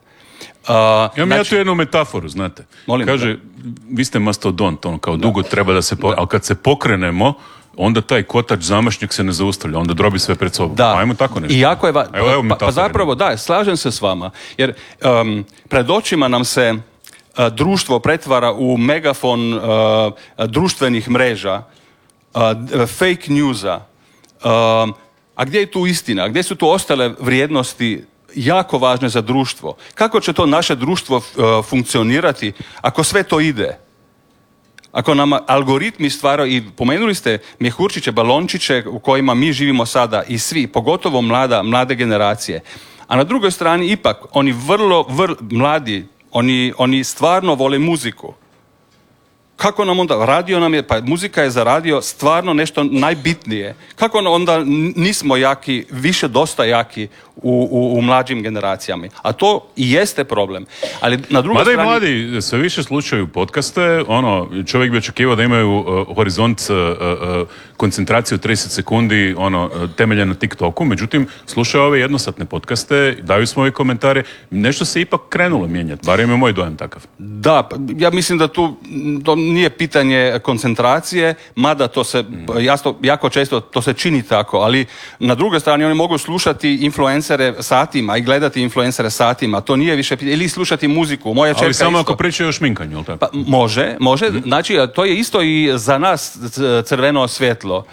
Ja tu jednu metaforu, znate. Molim, kaže, vi ste mastodont, kao dugo treba da se ali kad se pokrenemo, onda taj kotač zamašnjak se ne zaustavlja, onda drobi sve pred sobom. Da. Ajmo tako nešto. I jako je pa zapravo da, slažem se s vama. Jer pred očima nam se društvo pretvara u megafon društvenih mreža, fake newsa. A gdje je tu istina? Gdje su tu ostale vrijednosti jako važne za društvo? Kako će to naše društvo funkcionirati ako sve to ide? Ako nam algoritmi stvaraju, i pomenuli ste mjehurčiće, balončiće u kojima mi živimo sada i svi, pogotovo mlade generacije. A na drugoj strani ipak, oni vrlo mladi, oni stvarno vole muziku. Kako nam onda, radio nam je, pa muzika je za radio stvarno nešto najbitnije. Kako onda nismo jaki, više dosta jaki u mlađim generacijama? A to i jeste problem. Ali na drugoj strani... Mada i mladi sve više slušaju podcaste, čovjek bi očekivao da imaju horizont koncentraciju 30 sekundi, temeljen na TikToku, međutim, slušaju ove jednosatne podcaste, daju svoje komentare, nešto se ipak krenulo mijenjati, barem je moj dojam takav. Da, ja mislim da to nije pitanje koncentracije, mada to se, jako često to se čini tako, ali na drugoj strani oni mogu slušati influencere satima i gledati influencere satima, to nije više, ili slušati muziku. Moja čerka ali samo isto, ako pričaju o šminkanju, ili tako? Pa, može, znači to je isto i za nas crveno svjetlo.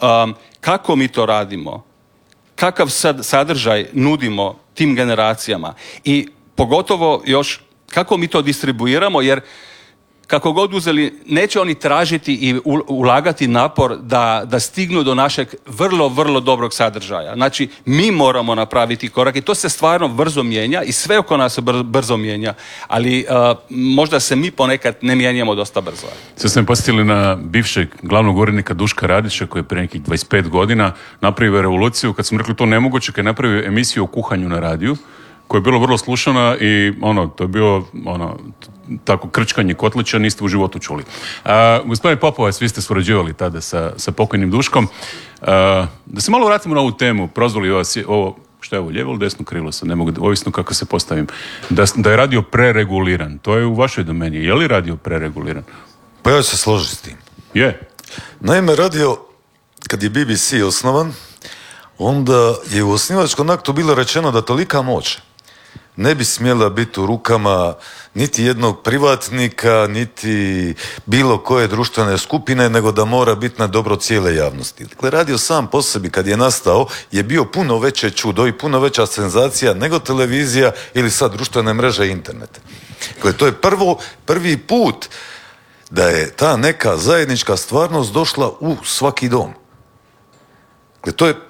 Kako mi to radimo? Kakav sadržaj nudimo tim generacijama? I pogotovo još kako mi to distribuiramo, jer kako god uzeli, neće oni tražiti i ulagati napor da stignu do našeg vrlo, vrlo dobrog sadržaja. Znači, mi moramo napraviti korak i to se stvarno brzo mijenja i sve oko nas se brzo mijenja, ali možda se mi ponekad ne mijenjamo dosta brzo. Sad ste me posjetili na bivšeg glavnog urednika Duška Radića, koji je prije nekih 25 godina napravio revoluciju, kad smo rekli to nemoguće, kad je napravio emisiju o kuhanju na radiju, koja je bilo vrlo slušana i to je bio tako krčkanje kotlića niste u životu čuli. Gospodine Popovac, vi ste surađivali tada sa pokojnim Duškom. Da se malo vratimo na ovu temu, prozvali ovo što je ovo, lijevo ili desno krilo, sad ne mogu, ovisno kako se postavim, da je radio prereguliran. To je u vašoj domeni. Je li radio prereguliran? Pa ja ću se složiti s tim. Je. Naime, radio, kad je BBC osnovan, onda je u osnivačkom aktu bilo rečeno da tolika moć ne bi smjela biti u rukama niti jednog privatnika, niti bilo koje društvene skupine, nego da mora biti na dobro cijele javnosti. Dakle, radio sam po sebi kad je nastao je bio puno veće čudo i puno veća senzacija nego televizija ili sad društvene mreže i internet. Dakle, to je prvi put da je ta neka zajednička stvarnost došla u svaki dom. Dakle, to je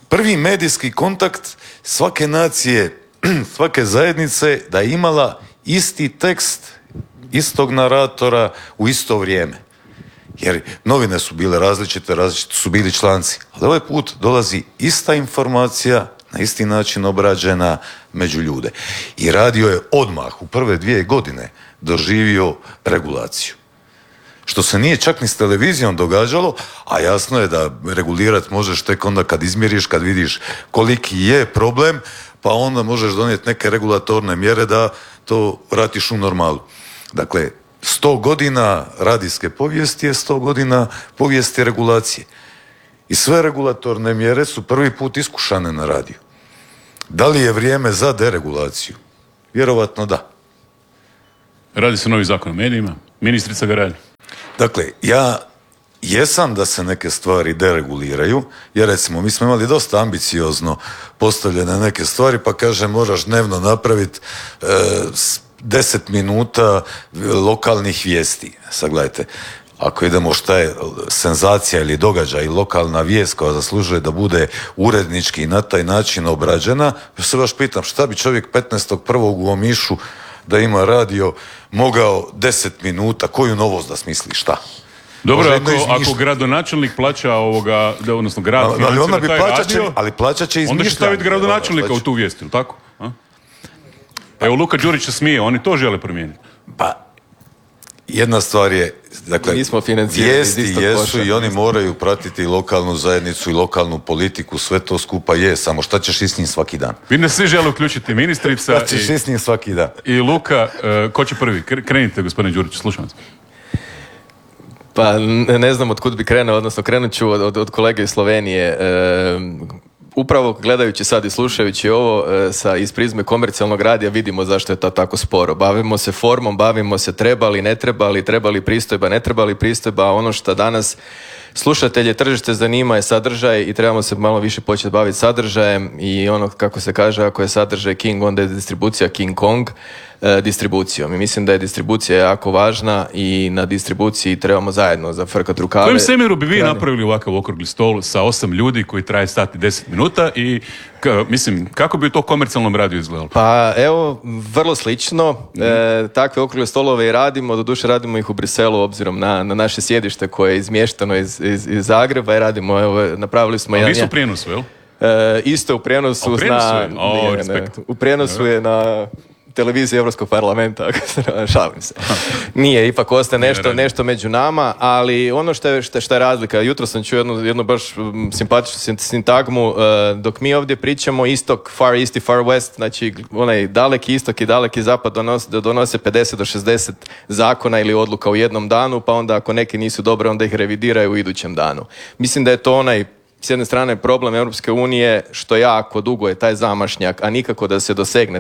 prvi medijski kontakt svake nacije, svake zajednice da je imala isti tekst istog naratora u isto vrijeme. Jer novine su bile različite su bili članci. Ali ovaj put dolazi ista informacija, na isti način obrađena među ljude. I radio je odmah u prve 2 godine doživio regulaciju. Što se nije čak ni s televizijom događalo, a jasno je da regulirati možeš tek onda kad izmjeriš, kad vidiš koliki je problem, pa onda možeš donijeti neke regulatorne mjere da to vratiš u normalu. Dakle, 100 godina radijske povijesti je 100 godina povijesti regulacije. I sve regulatorne mjere su prvi put iskušane na radiju. Da li je vrijeme za deregulaciju? Vjerovatno da. Radi se novi zakon o medijima, ministrica ga radi. Dakle, ja jesam da se neke stvari dereguliraju, jer recimo mi smo imali dosta ambiciozno postavljene neke stvari, pa kaže moraš dnevno napraviti 10 minuta lokalnih vijesti. Sad gledajte, ako idemo šta je senzacija ili događaj, lokalna vijest koja zaslužuje da bude urednički i na taj način obrađena, ja se baš pitam šta bi čovjek 15.1. u Omišu da ima radio mogao 10 minuta, koju novost da smisli, šta? Dobro, ako gradonačelnik plaća odnosno grad financira taj radio, ali plaćat će izmišljanje. Onda će staviti gradonačelnika u tu vijest, ili tako? Evo, Luka Đurić se smije, oni to žele promijeniti. Pa, jedna stvar je, dakle, vijesti jesu i oni moraju pratiti lokalnu zajednicu i lokalnu politiku, sve to skupa je, samo šta ćeš i s njim svaki dan? Vi ne svi žele uključiti ministrica šta ćeš i s njim svaki dan? I Luka, ko će prvi? Krenite, gospodine Đurić, slušam vas. Pa ne znam od kud bi krenuo, odnosno krenut ću od kolege iz Slovenije. Upravo gledajući sad i slušajući ovo iz prizme komercijalnog radija vidimo zašto je to tako sporo. Bavimo se formom, bavimo se trebali, ne trebali pristojba, ne trebali pristojba, a ono što danas slušatelje tržište zanima je sadržaj i trebamo se malo više početi baviti sadržajem i ono kako se kaže, ako je sadržaj King, onda je distribucija King Kong distribucijom. I mislim da je distribucija jako važna i na distribuciji trebamo zajedno zafrkati rukave. U kojem svemiru bi vi napravili ovakav okrugli stol sa 8 ljudi koji traje sat i 10 minuta i kako bi to komercijalnom radiju izgledalo? Pa evo, vrlo slično. Takve okrugle stolove i radimo, doduše radimo ih u Briselu obzirom na naše sjedište koje je izmješteno iz Zagreba i radimo, evo, napravili smo jedan... A vi su u prijenosu, jel? Isto u prijenosu. U prijenosu je na televiziji Europskog parlamenta, šalim se. Nije, ipak ostaje nešto među nama, ali ono što je razlika, jutro sam čuo jednu baš simpatičnu sintagmu, dok mi ovdje pričamo istok, far east i far west, znači onaj daleki istok i daleki zapad donose 50 do 60 zakona ili odluka u jednom danu, pa onda ako neki nisu dobre, onda ih revidiraju u idućem danu. Mislim da je to onaj s jedne strane problem Europske unije, što jako dugo je taj zamašnjak, a nikako da se dosegne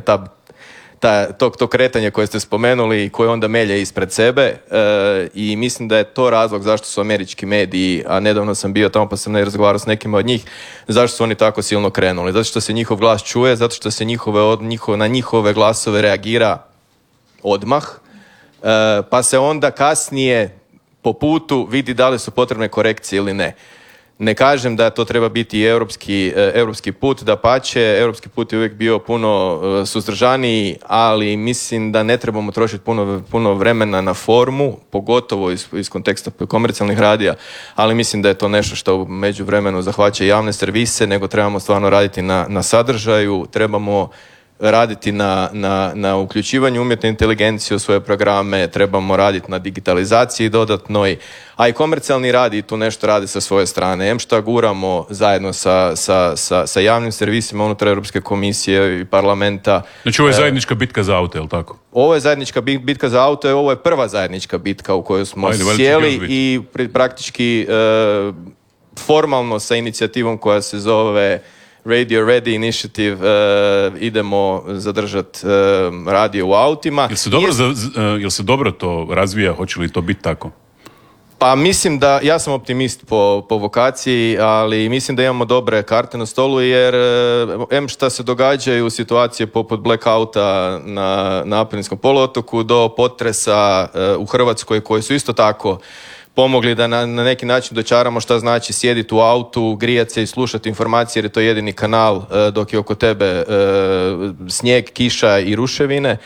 to kretanje koje ste spomenuli i koje onda melje ispred sebe i mislim da je to razlog zašto su američki mediji, a nedavno sam bio tamo pa sam razgovarao s nekima od njih, zašto su oni tako silno krenuli. Zato što se njihov glas čuje, zato što se na njihove glasove reagira odmah, pa se onda kasnije po putu vidi da li su potrebne korekcije ili ne. Ne kažem da to treba biti europski put, dapače, europski put je uvijek bio puno suzdržaniji, ali mislim da ne trebamo trošiti puno vremena na formu, pogotovo iz konteksta komercijalnih radija, ali mislim da je to nešto što u međuvremenu zahvaća javne servise, nego trebamo stvarno raditi na sadržaju, trebamo raditi na uključivanju umjetne inteligencije u svoje programe, trebamo raditi na digitalizaciji dodatnoj, a i komercijalni radi tu nešto radi sa svoje strane. Šta guramo zajedno sa javnim servisima unutar Europske komisije i parlamenta. Znači ovo je zajednička bitka za auto, je li tako? Ovo je zajednička bitka za auto, ovo je prva zajednička bitka u kojoj smo sjeli i praktički formalno sa inicijativom koja se zove Radio Ready Initiative idemo zadržati radio u autima. Jel se dobro to razvija? Hoće li to biti tako? Pa mislim da, ja sam optimist po vokaciji, ali mislim da imamo dobre karte na stolu jer šta se događaju situacije poput blackouta na Apeninskom poluotoku do potresa u Hrvatskoj koji su isto tako pomogli da na neki način dočaramo šta znači sjediti u autu, grijati se i slušati informacije jer je to jedini kanal dok je oko tebe snijeg, kiša i ruševine.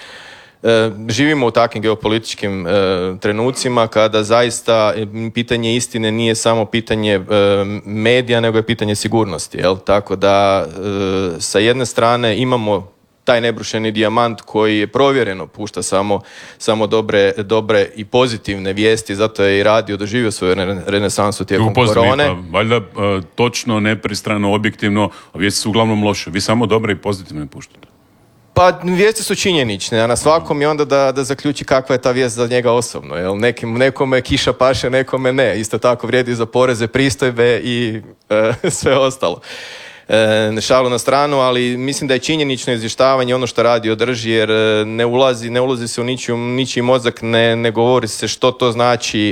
Živimo u takvim geopolitičkim trenucima kada zaista pitanje istine nije samo pitanje medija, nego je pitanje sigurnosti. Jel? Tako da sa jedne strane imamo taj nebrušeni dijamant koji je provjereno pušta samo dobre i pozitivne vijesti, zato je i radio doživio svoju renesansu tijekom korone. Pa, valjda točno, nepristrano, objektivno, a vijesti su uglavnom loše. Vi samo dobre i pozitivne puštate. Pa vijesti su činjenične, a na svakom je onda da zaključi kakva je ta vijest za njega osobno. Jel? Nekome kiša paše, nekome ne. Isto tako vrijedi za poreze, pristojbe i sve ostalo. Šalu na stranu, ali mislim da je činjenično izvještavanje ono što radio drži, jer ne ulazi se u ničiji mozak, ne govori se što to znači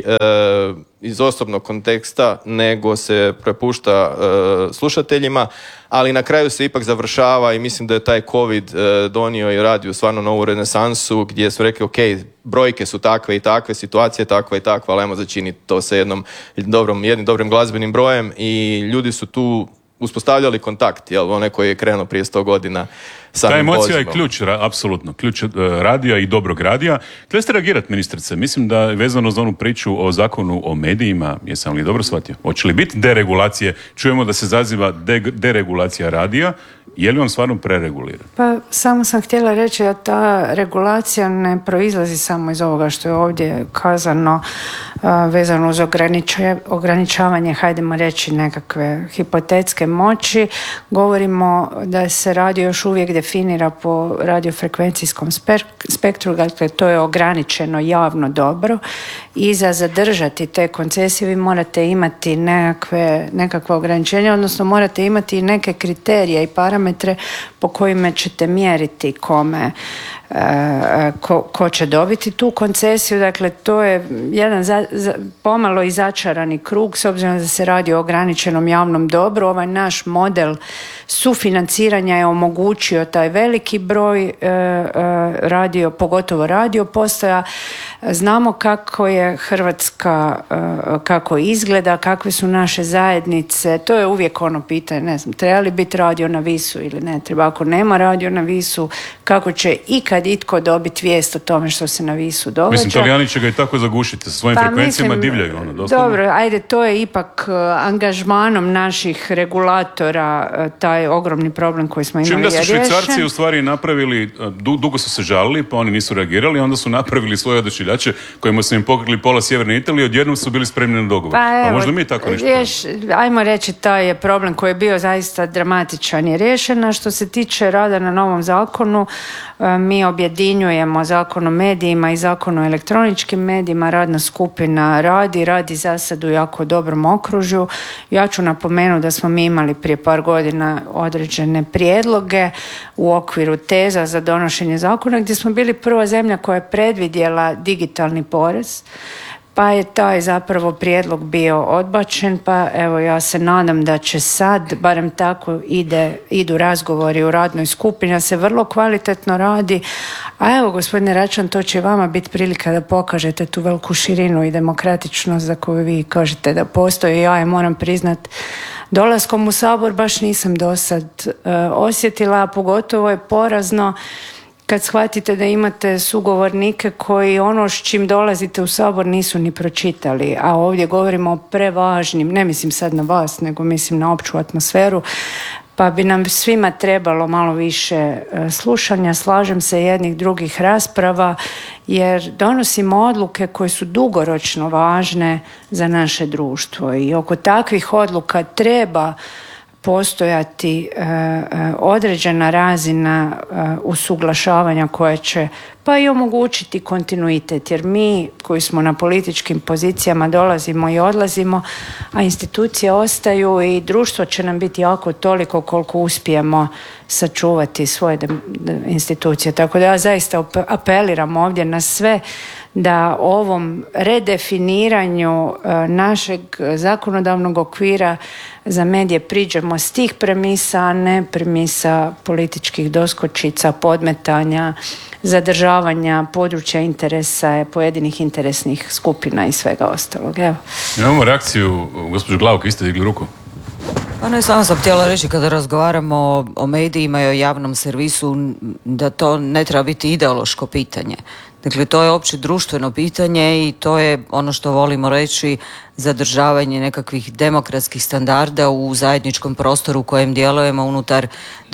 iz osobnog konteksta, nego se prepušta slušateljima, ali na kraju se ipak završava i mislim da je taj COVID donio i radio stvarno novu renesansu gdje su rekli ok, brojke su takve i takve, situacija je takva i takva, ali ajmo začiniti to sa jednim dobrim glazbenim brojem i ljudi su tu uspostavljali kontakt, jel, onaj koji je krenuo prije 100 godina samim Ta emocija pozivom. je ključ, apsolutno, ključ radija i dobrog radija. Htjeli ste reagirati, ministrice? Mislim da je vezano za onu priču o zakonu o medijima, jesam li dobro shvatio? Hoće li biti deregulacije? Čujemo da se zaziva deregulacija radija. Je li on stvarno prereguliran? Pa samo sam htjela reći da ta regulacija ne proizlazi samo iz ovoga što je ovdje kazano vezano uz ograničavanje, hajdemo reći, nekakve hipotetske moći. Govorimo da se radio još uvijek definira po radiofrekvencijskom spektru, dakle to je ograničeno javno dobro i za zadržati te koncesije vi morate imati nekakve ograničenja, odnosno morate imati i neke kriterije i parametre po kojima ćete mjeriti kome ko će dobiti tu koncesiju. Dakle, to je jedan pomalo i začarani krug s obzirom da se radi o ograničenom javnom dobru. Ovaj naš model sufinanciranja je omogućio taj veliki broj pogotovo radio postaja. Znamo kako je Hrvatska, kako izgleda, kakve su naše zajednice. To je uvijek ono pitanje, ne znam, treba li biti radio na Visu ili ne treba. Ako nema radio na Visu, kako će ikad itko dobiti vijest o tome što se na Visu događa? Mislim, Talijani će ga i tako zagušiti sa svojim frekvencijama, divljaju ono, doslovno. Dobro, ajde, to je ipak angažmanom naših regulatora taj ogromni problem koji smo imali Čim da su riješen. Švicarci u stvari napravili, dugo su se žalili, pa oni nisu reagirali, onda su napravili svoje odašiljače kojima su im pokrili pola sjeverne Italije, odjednom su bili spremni na dogovor. Pa možda mi tako nešto. Ajmo reći, taj je problem koji je bio zaista dramatičan i riješen. A što se tiče rada na novom zakonu, mi objedinjujemo Zakon o medijima i Zakon o elektroničkim medijima. Radna skupina radi za sad u jako dobrom okružju. Ja ću napomenuti da smo mi imali prije par godina određene prijedloge u okviru teza za donošenje zakona gdje smo bili prva zemlja koja je predvidjela digitalni porez, pa je taj zapravo prijedlog bio odbačen, pa evo ja se nadam da će sad, barem tako idu razgovori u radnoj skupini, da se vrlo kvalitetno radi, a evo gospodine Račan, to će vama biti prilika da pokažete tu veliku širinu i demokratičnost za koju vi kažete da postoji. Ja je moram priznat, dolaskom u Sabor baš nisam dosad osjetila, a pogotovo je porazno kad shvatite da imate sugovornike koji ono s čim dolazite u Sabor nisu ni pročitali, a ovdje govorimo o prevažnim, ne mislim sad na vas, nego mislim na opću atmosferu, pa bi nam svima trebalo malo više slušanja, slažem se, jednih drugih rasprava, jer donosimo odluke koje su dugoročno važne za naše društvo i oko takvih odluka treba postojati određena razina usuglašavanja koja će pa i omogućiti kontinuitet, jer mi koji smo na političkim pozicijama dolazimo i odlazimo, a institucije ostaju i društvo će nam biti jako toliko koliko uspijemo sačuvati svoje institucije. Tako da ja zaista apeliram ovdje na sve da ovom redefiniranju našeg zakonodavnog okvira za medije priđemo s tih premisa, a ne premisa političkih doskočica, podmetanja, zadržavanja područja interesa pojedinih interesnih skupina i svega ostalog. Evo. Imamo reakciju, gospođo Glauk, vi ste digli ruku. Pa ne, samo sam htjela reći kada razgovaramo o medijima i o javnom servisu da to ne treba biti ideološko pitanje. Dakle, to je opće društveno pitanje i to je ono što volimo reći zadržavanje nekakvih demokratskih standarda u zajedničkom prostoru u kojem djelujemo unutar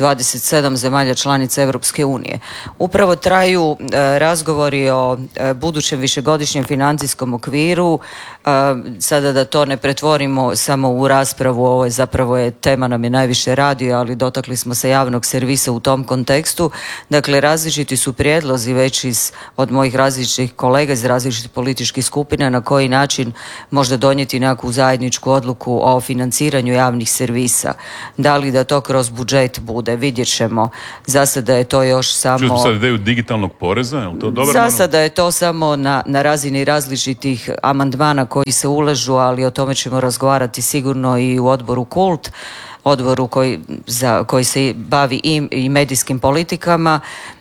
27 zemalja članica Europske unije. Upravo traju razgovori o budućem višegodišnjem financijskom okviru. Sada da to ne pretvorimo samo u raspravu, ovo je zapravo tema nam je najviše radio, ali dotakli smo se javnog servisa u tom kontekstu. Dakle, različiti su prijedlozi već od mojih različitih kolega iz različitih političkih skupina na koji način možda donijeti nekakvu zajedničku odluku o financiranju javnih servisa. Da li da to kroz budžet bude, vidjet ćemo. Za sada je to još samo... Čuo smo sad ideju digitalnog poreza, je li to dobro? Za sada je to samo na razini različitih amandmana koji se ulažu, ali o tome ćemo razgovarati sigurno i u odboru KULT, odboru koji se bavi i medijskim politikama.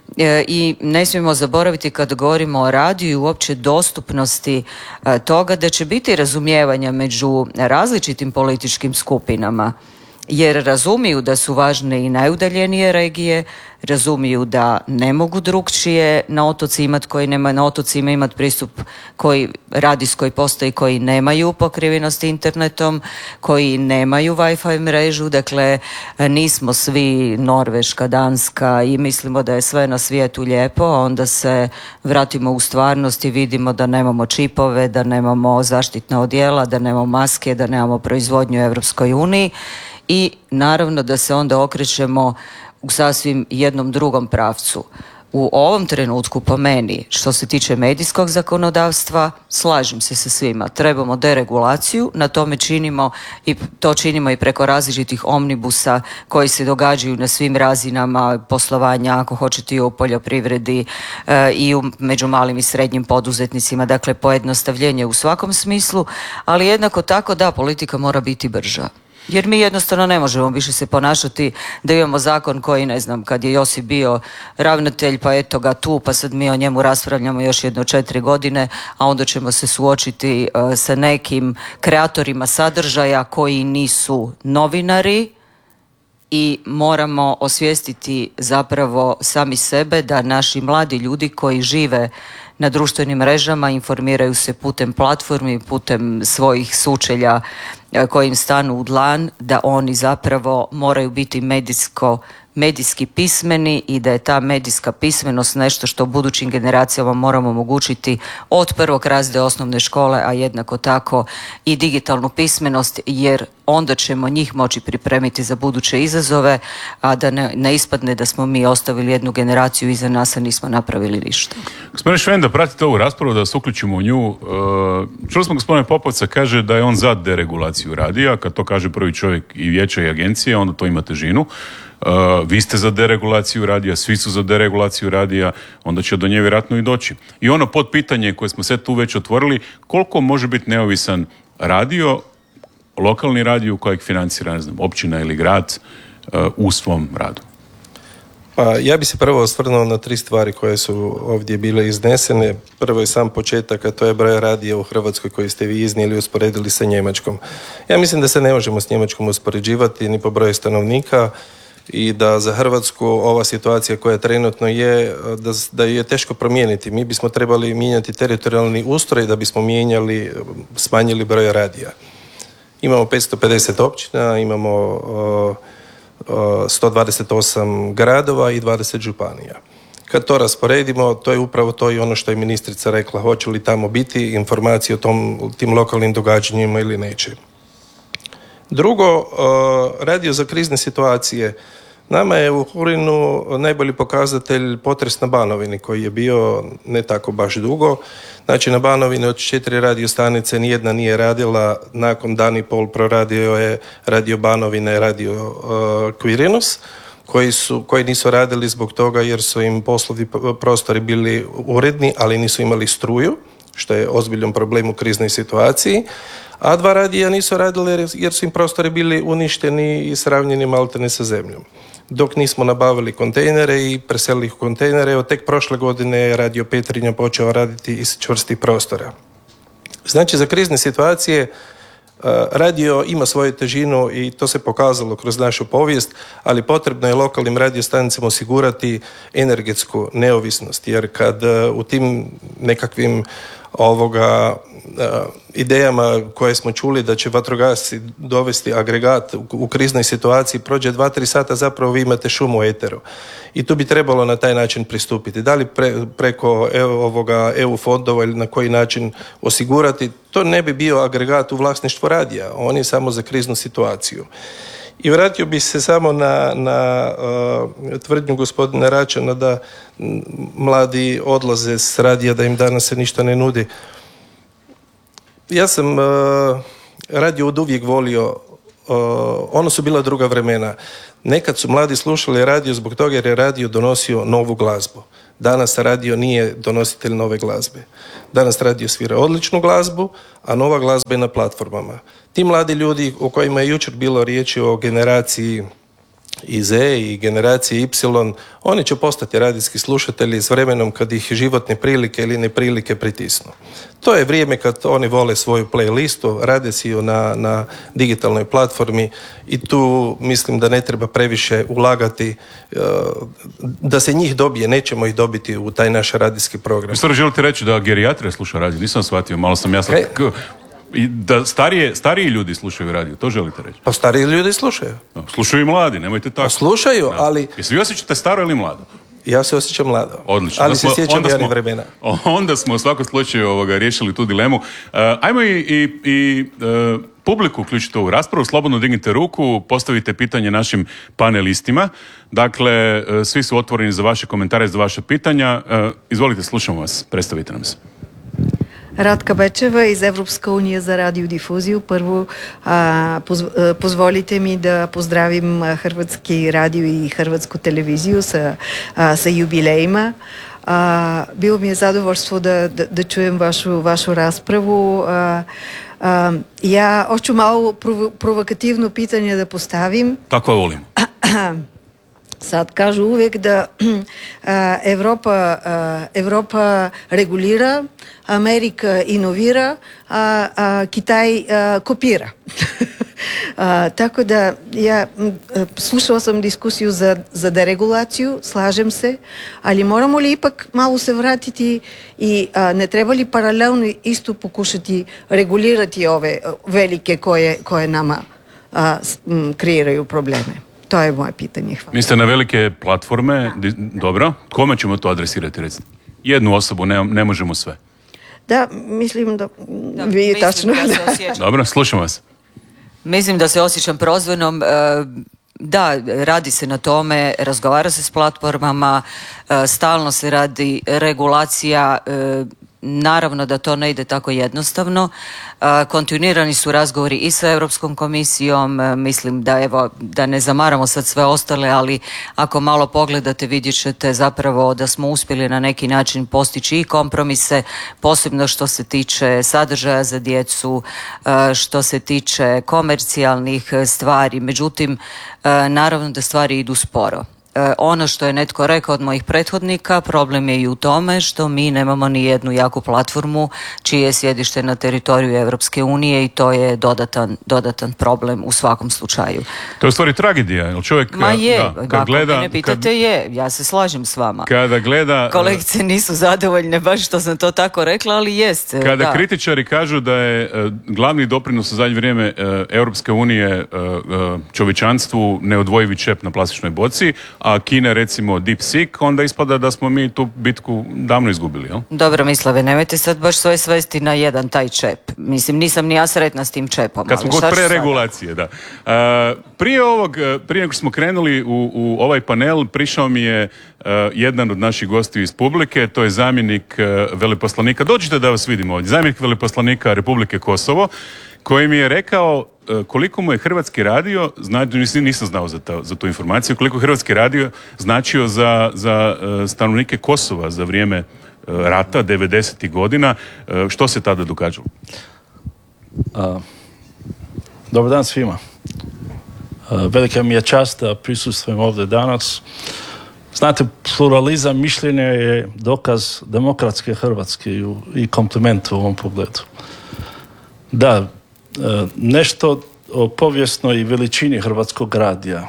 I ne smijemo zaboraviti kad govorimo o radiju i uopće dostupnosti toga da će biti razumijevanja među različitim političkim skupinama, jer razumiju da su važne i najudaljenije regije, razumiju da ne mogu drukčije na otoci imati koji nema na otocima imati pristup koji radijskoj postaji koji nemaju pokrivenost internetom, koji nemaju Wi-Fi mrežu. Dakle, nismo svi Norveška, Danska i mislimo da je sve na svijetu lijepo, onda se vratimo u stvarnost i vidimo da nemamo čipove, da nemamo zaštitna odjela, da nemamo maske, da nemamo proizvodnju u Europskoj uniji i naravno da se onda okrećemo u sasvim jednom drugom pravcu. U ovom trenutku, po meni, što se tiče medijskog zakonodavstva, slažem se sa svima. Trebamo deregulaciju, na tome činimo i preko različitih omnibusa koji se događaju na svim razinama poslovanja, ako hoćete i u poljoprivredi i među malim i srednjim poduzetnicima. Dakle, pojednostavljenje u svakom smislu, ali jednako tako da, politika mora biti brža. Jer mi jednostavno ne možemo više se ponašati da imamo zakon koji, ne znam, kad je Josip bio ravnatelj, pa eto ga tu, pa sad mi o njemu raspravljamo još 4 godine, a onda ćemo se suočiti sa nekim kreatorima sadržaja koji nisu novinari i moramo osvijestiti zapravo sami sebe da naši mladi ljudi koji žive na društvenim mrežama informiraju se putem platformi, putem svojih sučelja koji im stanu u dlan, da oni zapravo moraju biti medijski pismeni i da je ta medijska pismenost nešto što budućim generacijama moramo omogućiti od prvog razreda osnovne škole, a jednako tako i digitalnu pismenost, jer onda ćemo njih moći pripremiti za buduće izazove, a da ne ispadne da smo mi ostavili jednu generaciju iza nas, a nismo napravili ništa. Gospodine Šven, da pratite ovu raspravu, da se uključimo u nju. Čuli smo gospodine Popovca kaže da je on za deregulaciju radija. Kad to kaže prvi čovjek i vijeća i agencije, onda to ima težinu. Vi ste za deregulaciju radija, svi su za deregulaciju radija, onda će do nje vjerojatno i doći. I ono potpitanje koje smo sve tu već otvorili, koliko može biti neovisan radio, lokalni radio kojeg financira, ne znam, općina ili grad u svom radu? Pa ja bi se prvo osvrnuo na 3 stvari koje su ovdje bile iznesene. Prvo je sam početak, a to je broj radija u Hrvatskoj koji ste vi iznijeli i usporedili sa Njemačkom. Ja mislim da se ne možemo s Njemačkom uspoređivati ni po broju stanovnika i da za Hrvatsku ova situacija koja trenutno je, da je teško promijeniti. Mi bismo trebali mijenjati teritorijalni ustroj da bismo smanjili broj radija. Imamo 550 općina, imamo 128 gradova i 20 županija. Kad to rasporedimo, to je upravo to i ono što je ministrica rekla, hoće li tamo biti informacije o tim lokalnim događanjima ili neće. Drugo, radio za krizne situacije. Nama je u Hurinu najbolji pokazatelj potres na Banovini koji je bio ne tako baš dugo. Znači na Banovini od 4 radio stanice nijedna nije radila, nakon dan i pol proradio je radio Banovine, radio Quirinus, koji nisu radili zbog toga jer su im poslovni prostori bili uredni, ali nisu imali struju što je ozbiljan problem u kriznoj situaciji, a 2 radija nisu radile jer su im prostori bili uništeni i sravnjeni maltene sa zemljom. Dok nismo nabavili kontejnere i preselili ih u kontejnere, od tek prošle godine je Radio Petrinja počeo raditi iz čvrstih prostora. Znači, za krizne situacije radio ima svoju težinu i to se pokazalo kroz našu povijest, ali potrebno je lokalnim radiostanicama osigurati energetsku neovisnost, jer kad u tim nekakvim idejama koje smo čuli da će vatrogasci dovesti agregat u kriznoj situaciji, prođe 2-3 sata, zapravo vi imate šum u eteru. I tu bi trebalo na taj način pristupiti. Da li preko EU fondova ili na koji način osigurati, to ne bi bio agregat u vlasništvu radija, on je samo za kriznu situaciju. I vratio bi se samo na tvrdnju gospodina Račana da mladi odlaze s radija, da im danas se ništa ne nudi. Ja sam radio od uvijek volio, ono su bila druga vremena. Nekad su mladi slušali radio zbog toga jer je radio donosio novu glazbu. Danas radio nije donositelj nove glazbe. Danas radio svira odličnu glazbu, a nova glazba je na platformama. Ti mladi ljudi o kojima je jučer bilo riječi o generaciji Z i generaciji Y, oni će postati radijski slušatelji s vremenom kad ih životne prilike ili neprilike pritisnu. To je vrijeme kad oni vole svoju playlistu, rade si ju na digitalnoj platformi i tu mislim da ne treba previše ulagati, da se njih dobije, nećemo ih dobiti u taj naš radijski program. Stvarno želite reći da gerijatrija sluša radio? Nisam shvatio, malo sam ja sad... I da stariji ljudi slušaju radio, to želite reći? Pa stariji ljudi slušaju. No, slušaju i mladi, nemojte tako. Pa slušaju, no. Ali... Jesi vi osjećate staro ili mlado? Ja se osjećam mlado. Odlično. Ali se sjećam i onih vremena. Onda smo u svakom slučaju riješili tu dilemu. Ajmo i publiku uključiti u raspravu. Slobodno dignite ruku, postavite pitanje našim panelistima. Dakle, svi su otvoreni za vaše komentare, za vaše pitanja. Izvolite, slušamo vas. Predstavite nam se. Радка Бечева из Европска уния за радиодифузiju. Първо, позволите ми да поздравим Hrvatski radio i Hrvatsku televiziju sa jubilejima. Bilo mi je zadovoljstvo da čujem vašu raspravu. Ja hoću malo provokativno pitanje da postavim. Tako volim. Sad kažu uvijek da Evropa regulira, Amerika inovira, a Kitaj kopira. Tako da ja slušala sam diskusiju za deregulaciju, slažem se, ali moramo li ipak malo se vratiti i ne treba li paralelno isto pokušati regulirati ove velike koje nama kreiraju probleme? To je moje pitanje. Hvala. Mislite na velike platforme, dobro. Kome ćemo to adresirati, recimo? Jednu osobu, ne možemo sve. Da, mislim da vi tačno. Dobro, slušam vas. Mislim da se osjećam prozvanom. Da, radi se na tome, razgovara se s platformama, stalno se radi regulacija. Naravno da to ne ide tako jednostavno. Kontinuirani su razgovori i sa Europskom komisijom. Mislim da ne zamaramo sad sve ostale, ali ako malo pogledate vidjet ćete zapravo da smo uspjeli na neki način postići i kompromise, posebno što se tiče sadržaja za djecu, što se tiče komercijalnih stvari. Međutim, naravno da stvari idu sporo. Ono što je netko rekao od mojih prethodnika, problem je i u tome što mi nemamo ni jednu jaku platformu čije je sjedište na teritoriju Europske unije i to je dodatan problem u svakom slučaju. To je u stvari tragedija, jer čovjek kad gleda... Ne pitate ja se slažem s vama. Kada gleda... Kolegice nisu zadovoljne baš što sam to tako rekla, ali jest. Kada kritičari kažu da je glavni doprinos u zadnje vrijeme Europske unije čovječanstvu neodvojivi čep na plastičnoj boci, a Kina recimo DeepSeek, onda ispada da smo mi tu bitku davno izgubili, jel? Dobro, Mislave, nemojte sad baš svoje svesti na jedan taj čep. Mislim, nisam ni ja sretna s tim čepom. Kad smo kod preregulacije, da. Prije nego što smo krenuli u ovaj panel, prišao mi je jedan od naših gostiju iz publike, to je zamjenik veleposlanika, dođite da vas vidimo ovdje, zamjenik veleposlanika Republike Kosovo, koji mi je rekao koliko mu je Hrvatski radio, nisam znao za tu informaciju, koliko je Hrvatski radio značio za stanovnike Kosova za vrijeme rata, 90. godina. Što se tada događalo? Dobar dan svima. Velika mi je čast da prisustvujem ovdje danas. Znate, pluralizam mišljenja je dokaz demokratske Hrvatske i kompliment u ovom pogledu. Da, nešto o povijesnoj veličini Hrvatskog radija.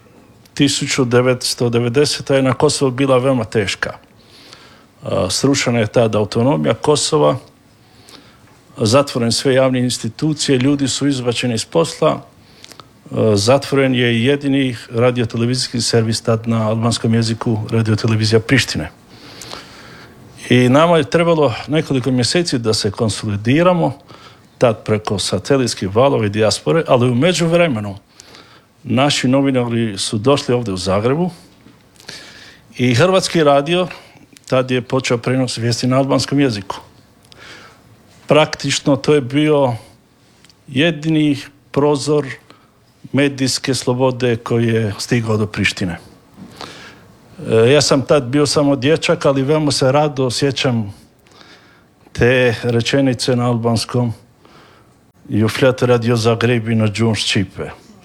1990. je na Kosovo bila veoma teška. Srušena je tada autonomija Kosova, zatvoren sve javne institucije, ljudi su izbačeni iz posla, zatvoren je jedini radiotelevizijski servis tad na albanskom jeziku, radiotelevizija Prištine. I nama je trebalo nekoliko mjeseci da se konsolidiramo, tad preko satelitskih valova i dijaspore, ali u međuvremenu naši novinari su došli ovdje u Zagrebu i Hrvatski radio tad je počeo prenos vijesti na albanskom jeziku. Praktično to je bio jedini prozor medijske slobode koji je stigao do Prištine. Ja sam tad bio samo dječak, ali veoma se rado osjećam te rečenice na albanskom i u fljatu radio Zagrebi na džun ščipe.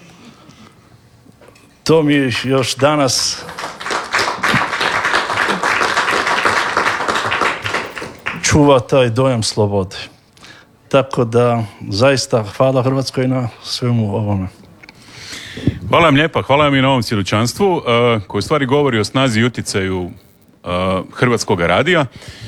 To mi još danas čuva taj dojam slobode. Tako da, zaista, hvala Hrvatskoj na svemu ovome. Hvala vam lijepa, hvala vam i na ovom svjedočanstvu, koji u stvari govori o snazi i utjecaju Hrvatskog radija.